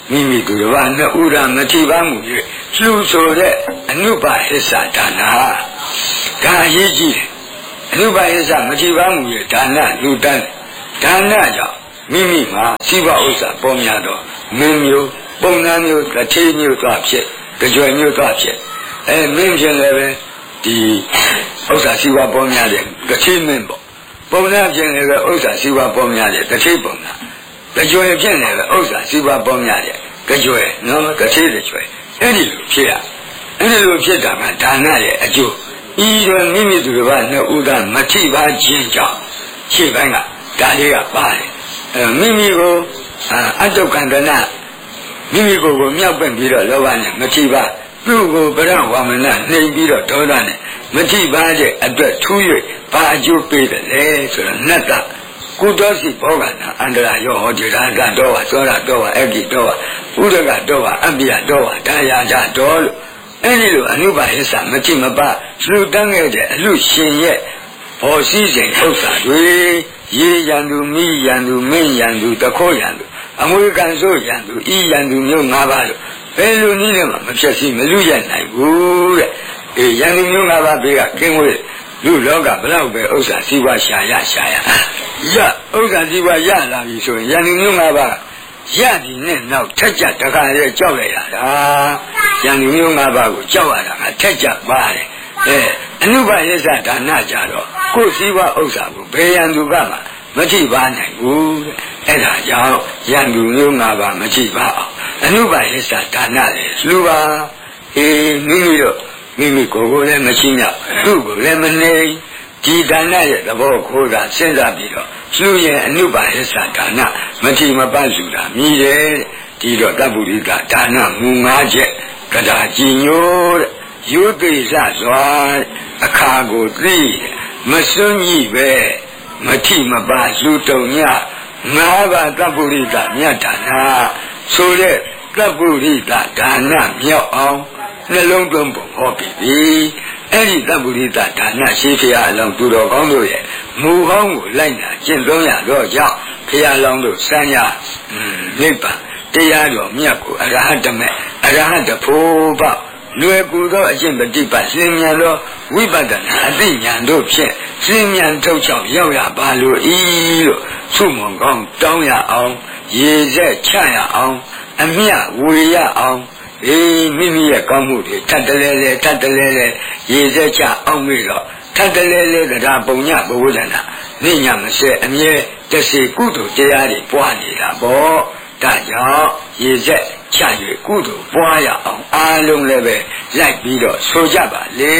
မိမိသူတော်ဘာနှစ်ဦးသာမထိပါမှု၍လှူဆိုတဲ့အနုပါဟစ္ဆဒါနာဒါအရေးကြီးတယ်အနုပါဟစ္ဆမထိပါမှု၍ဒါနလူတန်းဒါနကြောင့်မိမိမှာစိဘဥစ္စာပေါ်များတော့မင်းမျိုးပုံနာမျိုးတစ်ထေးမျိုးသွားဖြစ်ကြွယ်မျိုးသွားဖြစ်မင်းဖြစ်လည်းပဲဒီဥစ္စာစိဘပေါ်များတယ်တစ်ထေးမင်းပေါ့ပုံနာဖြစ်လည်းပဲဥစ္စာစိဘပေါ်များတယ်တစ်ထေးပုံနာကြွယ်ဖြစ်လည်းပဲဥစ္စာစိဘပေါ်များတယ်ကြွယ်နော်တစ်ထေးကြွယ်အဲ့ဒီလိုဖြစ်ရအဲ့ဒီလိုဖြစ်တာကဒါနရဲ့အကျိုးဤတော်မိမိသူတစ်ပါးနှစ်ဦးသာမထိပါခြင်းကြောင့်ရှေ့ပိုင်းကဒါလေးကပါတယ်မိမိကိုအတုက္ကန္တနာမိမိကိုမြောက်ပင့်ပြီးတော့လောဘနဲ့မထိပါသူ့ကိုဗရဝါမနနှိမ်ပြီးတော့ဒေါသနဲ့မထိပါတဲ့အတွက်ထူး၍ဘာအကျိုးပေးတယ်လဲဆိုတော့နတ်ကကုသောစီဘောဂနာအန္တရာယောဟောဒီရာဇတော်ဝါသောရတော်ဝါအဂိတော်ဝါဥဒကတော်ဝါအပိယတော်ဝါဒါယာကြတော်လို့အဲ့ဒီလိုအနုပါဟစ္စာမထိမပါလှူတန်းခဲ့တဲ့အလှရှင်ရဲ့ဘောစည်းစိန်ဥစ္စာတွေရေရန်သူမိရန်သူမင်းရန်သူတခိုးရန်သူအမွေကန်ဆိုးရန်သူဤရန်သူမျိုး၅ပါးလို့ဘယ်လိုနည်းနဲ့မှမဖြစ်စီမလူရနိုင်ဘူးတဲ့ရန်သူမျိုး၅ပါးဘေးကကင်းဝေးလူလောကဘလောက်ပဲဥစ္စာစီးပွားရှာရရဥစ္စာစီးပွားရလာပြီဆိုရင်ရန်သူမျိုး၅ပါးရသည်နဲ့နောက်ထက်ကြတခါရဲကြောက်လိုက်ရတာရန်သူမျိုး၅ပါးကိုကြောက်ရတာကထက်ကြပါတယ်အနုပါယစ္ဆဒါနကြတော့ကိုယ်စည်းဝါဥစ္စာကိုဘယ်ရန်သူကမှမထိပါနိုင်ဘူးတဲ့အဲ့ဒါကြောင့်ရန်သူမျိုး၅ပါးမထိပါအောင်အနုပါယစ္ဆဒါနလေလှူပါမိမိတို့မိမိကိုယ်ကိုလည်းမရှိမြောက်သူ့ကိုလည်းမနေဒီဒါနရဲ့သဘောခိုးတာစဉ်းစားပြီးတော့လှူရင်အနုပါယစ္ဆဒါနမထိမပတ်လှူတာမြည်တယ်ဒီတော့တပ္ပုရိကဒါနမူ၅ချက်ကဒါကြည်ညိုတဲ့ယုတိစစွာအခါကိုသိမစွန့်ကြည့်ပဲမထိမပါလူတုံည၅ပါးတပ္ပုရိသမြတ်ဒါနဆိုတဲ့တပ္ပုရိသဒါနမြောက်အောင်နှလုံးသွင်းပုံဟောပြီးပြီအဲ့ဒီတပ္ပုရိသဒါနရှိဖရာအလောင်းသူတော်ကောင်းတို့ရဲ့မူဟောင်းကိုလိုက်နာကျင့်သုံးရတော့ကြောင့်ဖရာအလောင်းတို့စံရနိဗ္ဗာန်တရားတော်မြတ်ကိုအရဟတမေအရဟတဖို့ပေါ့လွယ်ကူသောအကျင့်ပฏิပတ်လင်းမြန်သောဝိပဿနာအသိဉာဏ်တို့ဖြင့်လင်းမြန်ထုတ်ချောက်ရောက်ရပါလို့ဤလို့သုမွန်ကောင်းတောင်းရအောင်ရေဆက်ချရအောင်အမြဝေရအောင်မိမိရဲ့ကောင်းမှုတွေထပ်တလဲလဲထပ်တလဲလဲရေဆက်ချအောင်ပြီးတော့ထပ်တလဲလဲတရားပုံညဘဝဒနာနေညမစဲအမြဲတစေကုသိုလ်တရားတွေပွားနေတာပေါ့ဒါကြောင့်ရေဆက်ချ၍ကုသိုလ်ပွားရအောင်အားလုံးလည်းပဲလိုက်ပြီးတော့ဆိုကြပါလေ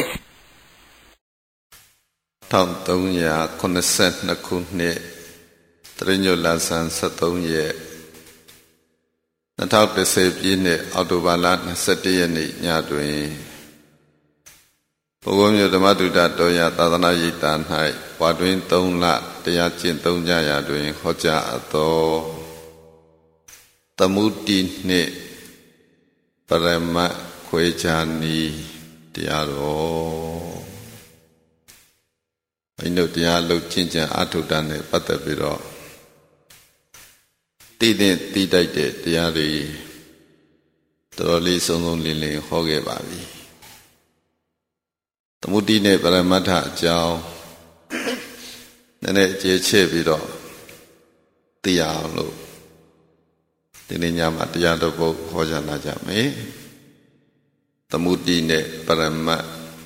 1382ခုနှစ်တရညွတ်လဆန်း73ရက်2010ပြည့်နှစ်အောက်တိုဘာလ21ရက်နေ့ညတွင်ဘုရားမြို့ဓမ္မတုဒ္ဒတော်ရသာသနာရေးတာ၌ဝါတွင်3လတရားကျင့်သုံးကြရာတွင်ဟောကြားအပ်သောသမုတိနှင့်ပရမတ်ခွေခြားနီးတရားတော်ဘိနုတရားလှုပ်ကျင့်ကြံအထုတာနဲ့ပတ်သက်ပြီးတော့တည်တဲ့တည်တိုက်တဲ့တရားတွေတော်တော်လေးစုံစုံလင်လင်ဟောခဲ့ပါပြီသမုတိနဲ့ပရမတ္ထအကြောင်းနည်းနည်းအခြေချဲ့ပြီးတော့သိရအောင်လို့ဒီနေ့ညမှာတရားတော်ပုဒ်ဟောကြားလာကြမယ်သမုတိနဲ့ပရမတ်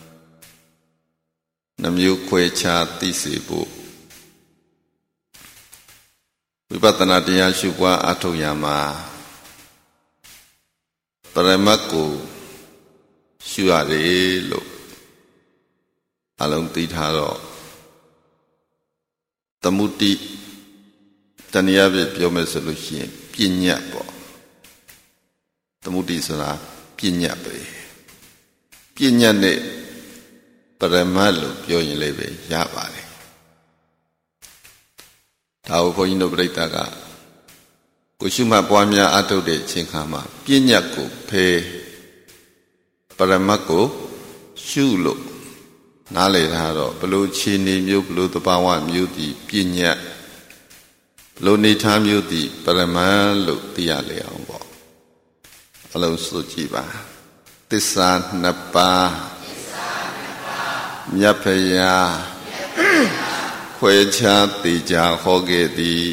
နှမျိုးခွဲခြားသိစေဖို့ဝိပဿနာတရားရှုပွားအထောက်ရမှာပရမတ်ကိုရှုရတယ်လို့အလုံးသိထားတော့သမုတိတဏှာပြပြောမယ်ဆိုလို့ရှိရင်ပညာပေါ့သမုဒိဆိုတာပညာပဲပညာနဲ့ပရမတ်လို့ပြောရင်လည်းပဲရပါတယ်ဒါကိုဘုန်းကြီးတို့ပြိဿကကိုရှုမှတ်ပွားများအထုတ်တဲ့အချိန်ခါမှာပညာကိုဖယ်ပရမတ်ကိုရှုလို့နားလည်ထားတော့ဘလို့ခြေနေမျိုးဘလို့သဘာဝမျိုးဒီပညာလိုနေထားမျိုးသည်ပရမတ်လို့သိရလေအောင်ပေါ့အလုံးစုကြည့်ပါသစ္စာနှစ်ပါးမြတ်ဖရာခွဲခြားသိကြဟောခဲ့သည်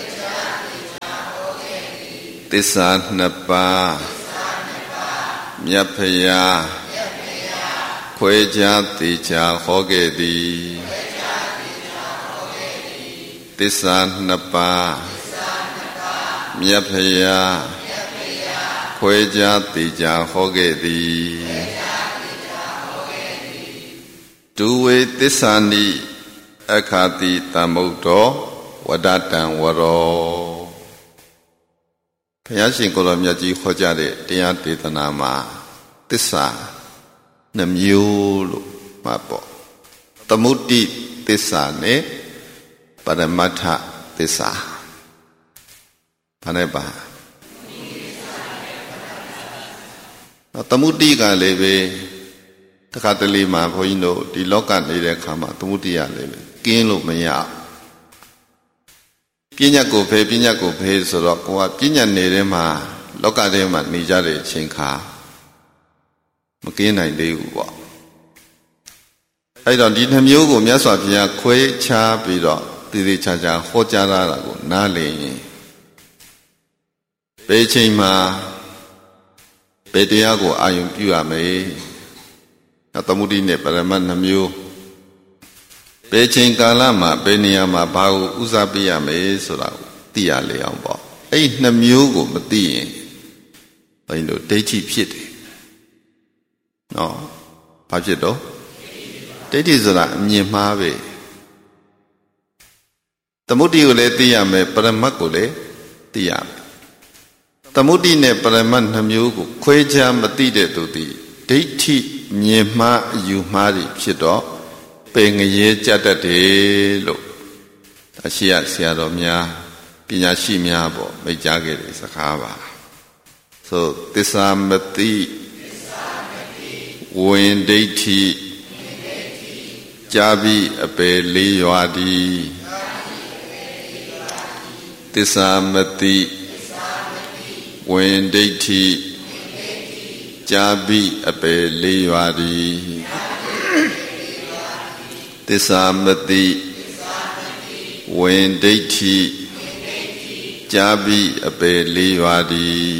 သစ္စာနှစ်ပါးမြတ်ဖရာခွဲခြားသိကြဟောခဲ့သည်သစ္စာနှစ်ပါးမြတ်ဖရာခွဲခြားသိကြဟောခဲ့သည်ဒုဝေသစ္စာနိအခါတိတမ္မုဒ္ဒောဝဒတံဝရောဘုရားရှင်ကိုယ်တော်မြတ်ကြီးဟောကြားတဲ့တရားဒေသနာမှာသစ္စာနှမျိုးလို့မှတ်ပေါ့သမုဒ္ဒိသစ္စာနဲ့ပရမတ္ထသစ္စာဘာနဲ့ပါသမုဒ္ဒိကလည်းပဲတခါတလေမှာဘုန်းကြီးတို့ဒီလောကနေတဲ့အခါမှာသမုဒ္ဒိရလည်းပဲကင်းလို့မရပညာကိုဖယ်ပညာကိုဖယ်ဆိုတော့ကိုကပညာနေတဲ့မှာလောကထဲမှာနေကြတဲ့အချိန်ခါမကင်းနိုင်သေးဘူးပေါ့အဲ့တော့ဒီနှမျိုးကိုမြတ်စွာဘုရားခွဲခြားပြီးတော့တည်တည်ချာချာဟောကြားတာကိုနားလည်ရင်ဘယ်ချိန်မှာဘယ်တရားကိုအာရုံပြုရမလဲသမုဒိနဲ့ပရမတ်နှမျိုးဘယ်ချိန်ကာလမှာဘယ်နေရာမှာဘာကိုဥစားပေးရမလဲဆိုတာကိုသိရလေအောင်ပေါ့အဲ့နှမျိုးကိုမသိရင်ဘယ်လိုဒိဋ္ဌိဖြစ်တယ်နော်ဘာဖြစ်တော့ဒိဋ္ဌိဆိုတာအမြင်မှားပဲသမုဒိကိုလည်းသိရမယ်ပရမတ်ကိုလည်းသိရမယ်သမုဒိနဲ့ပရမတ်နှမျိုးကိုခွဲခြားမသိတဲ့သူသည်ဒိဋ္ဌိမြင်မှားအယူမှားတွေဖြစ်တော့ပေငရဲကြတတ်တယ်လို့အရှိရဆရာတော်များပညာရှိများပေါ့မိတ်ကြားခဲ့တဲ့စကားပါဆိုသစ္စာမသိဝင်ဒိဋ္ဌိကြာပြီးအပယ်လေးရွာသည်သစ္စာမသိဝင်ဒိဋ္ဌိကြာပြီးအပယ်လေးရွာသည်သစ္စာမသိဝင်ဒိဋ္ဌိကြာပြီးအပယ်လေးရွာသည်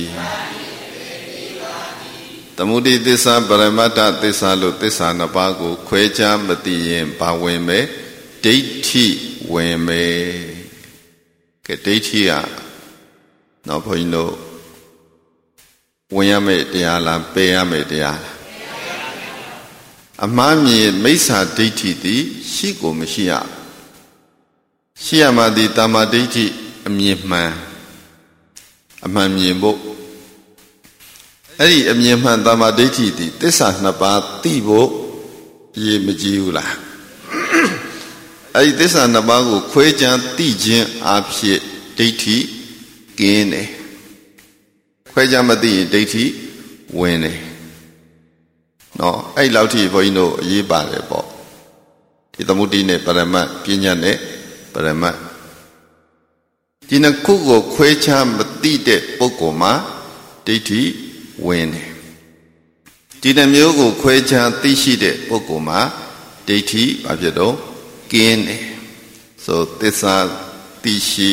သမုဒိသစ္စာပရမတ္ထသစ္စာလို့သစ္စာနှစ်ပါးကိုခွဲခြားမသိရင်ဘာဝင်မယ်ဒိဋ္ဌိဝင်မယ်ကဲဒိဋ္ဌိကနော်ဘုန်းကြီးတို့ဝင်ရမယ့်တရားလားပယ်ရမယ့်တရားလားအမှားမြင်မိစ္ဆာဒိဋ္ဌိသည်ရှိကိုမရှိရရှိရမှသည်တမ္မာဒိဋ္ဌိအမြင်မှန်အမှန်မြင်ဖို့အဲ့ဒီအမြင်မှန်တမ္မာဒိဋ္ဌိသည်သစ္စာနှစ်ပါးသိဖို့ရေမကြည့်ဘူးလားအဲ့ဒီသစ္စာနှစ်ပါးကိုခွဲခြားသိခြင်းအဖြစ်ဒိဋ္ဌိကင်းတယ်ခွဲခြားမသိရင်ဒိဋ္ဌိဝင်တယ်နော်အဲ့လောက်ထိဘုန်းကြီးတို့အရေးပါတယ်ပေါ့ဒီသမုဒ္ဒိနဲ့ပရမတ်ပညာနဲ့ပရမတ်ဒီနှစ်ခုကိုခွဲခြားမသိတဲ့ပုဂ္ဂိုလ်မှာဒိဋ္ဌိဝင်တယ်ဒီနှမျိုးကိုခွဲခြားသိရှိတဲ့ပုဂ္ဂိုလ်မှာဒိဋ္ဌိဘာဖြစ်တော့ကင်းတယ်ဆိုသစ္စာသိရှိ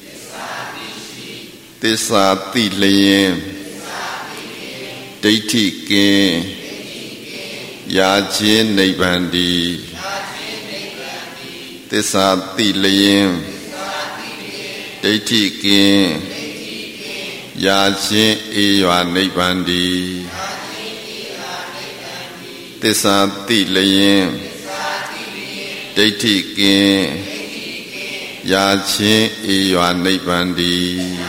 သစ္စာသိလျင်ဒိဋ္ဌိကင်းရာခြင်းနိဗ္ဗာန်တည်သစ္စာသိလျင်ဒိဋ္ဌိကင်းရာခြင်းအေးရွာနိဗ္ဗာန်တည်သစ္စာသိလျင်ဒိဋ္ဌိကင်းရာခြင်းအေးရွာနိဗ္ဗာန်တည်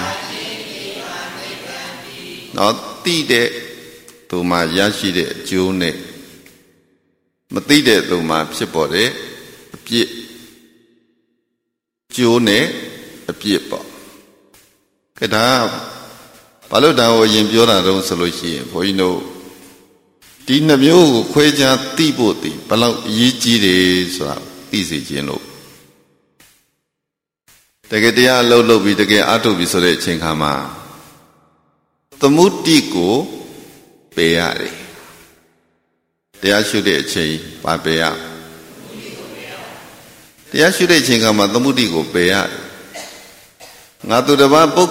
နော်သိတဲ့သူမှရရှိတဲ့အကျိုးနဲ့မသိတဲ့သူမှဖြစ်ပေါ်တဲ့အပြစ်ကျိုးနဲ့အပြစ်ပေါ့ကဲဒါဘာလို့ဒါကိုရင်ပြောတာတုံးဆိုလို့ရှိရင်ဘုန်းကြီးတို့ဒီနှမျိုးကိုခွဲခြားသိဖို့တည်ဘလောက်အရေးကြီးတယ်ဆိုတာသိစေခြင်းလို့တကယ်တရားလှုပ်ပြီးတကယ်အားထုတ်ပြီးဆိုတဲ့အချိန်ခါမှာသမုဒ္ဒိကိုပယ်ရတယ်တရားရှုတဲ့အချိန်ပါပယ်ရတရားရှုတဲ့အချိန်ကမှသမုဒ္ဒိကိုပယ်ရတယ်ငါသူတစ်ပါးပုဂ္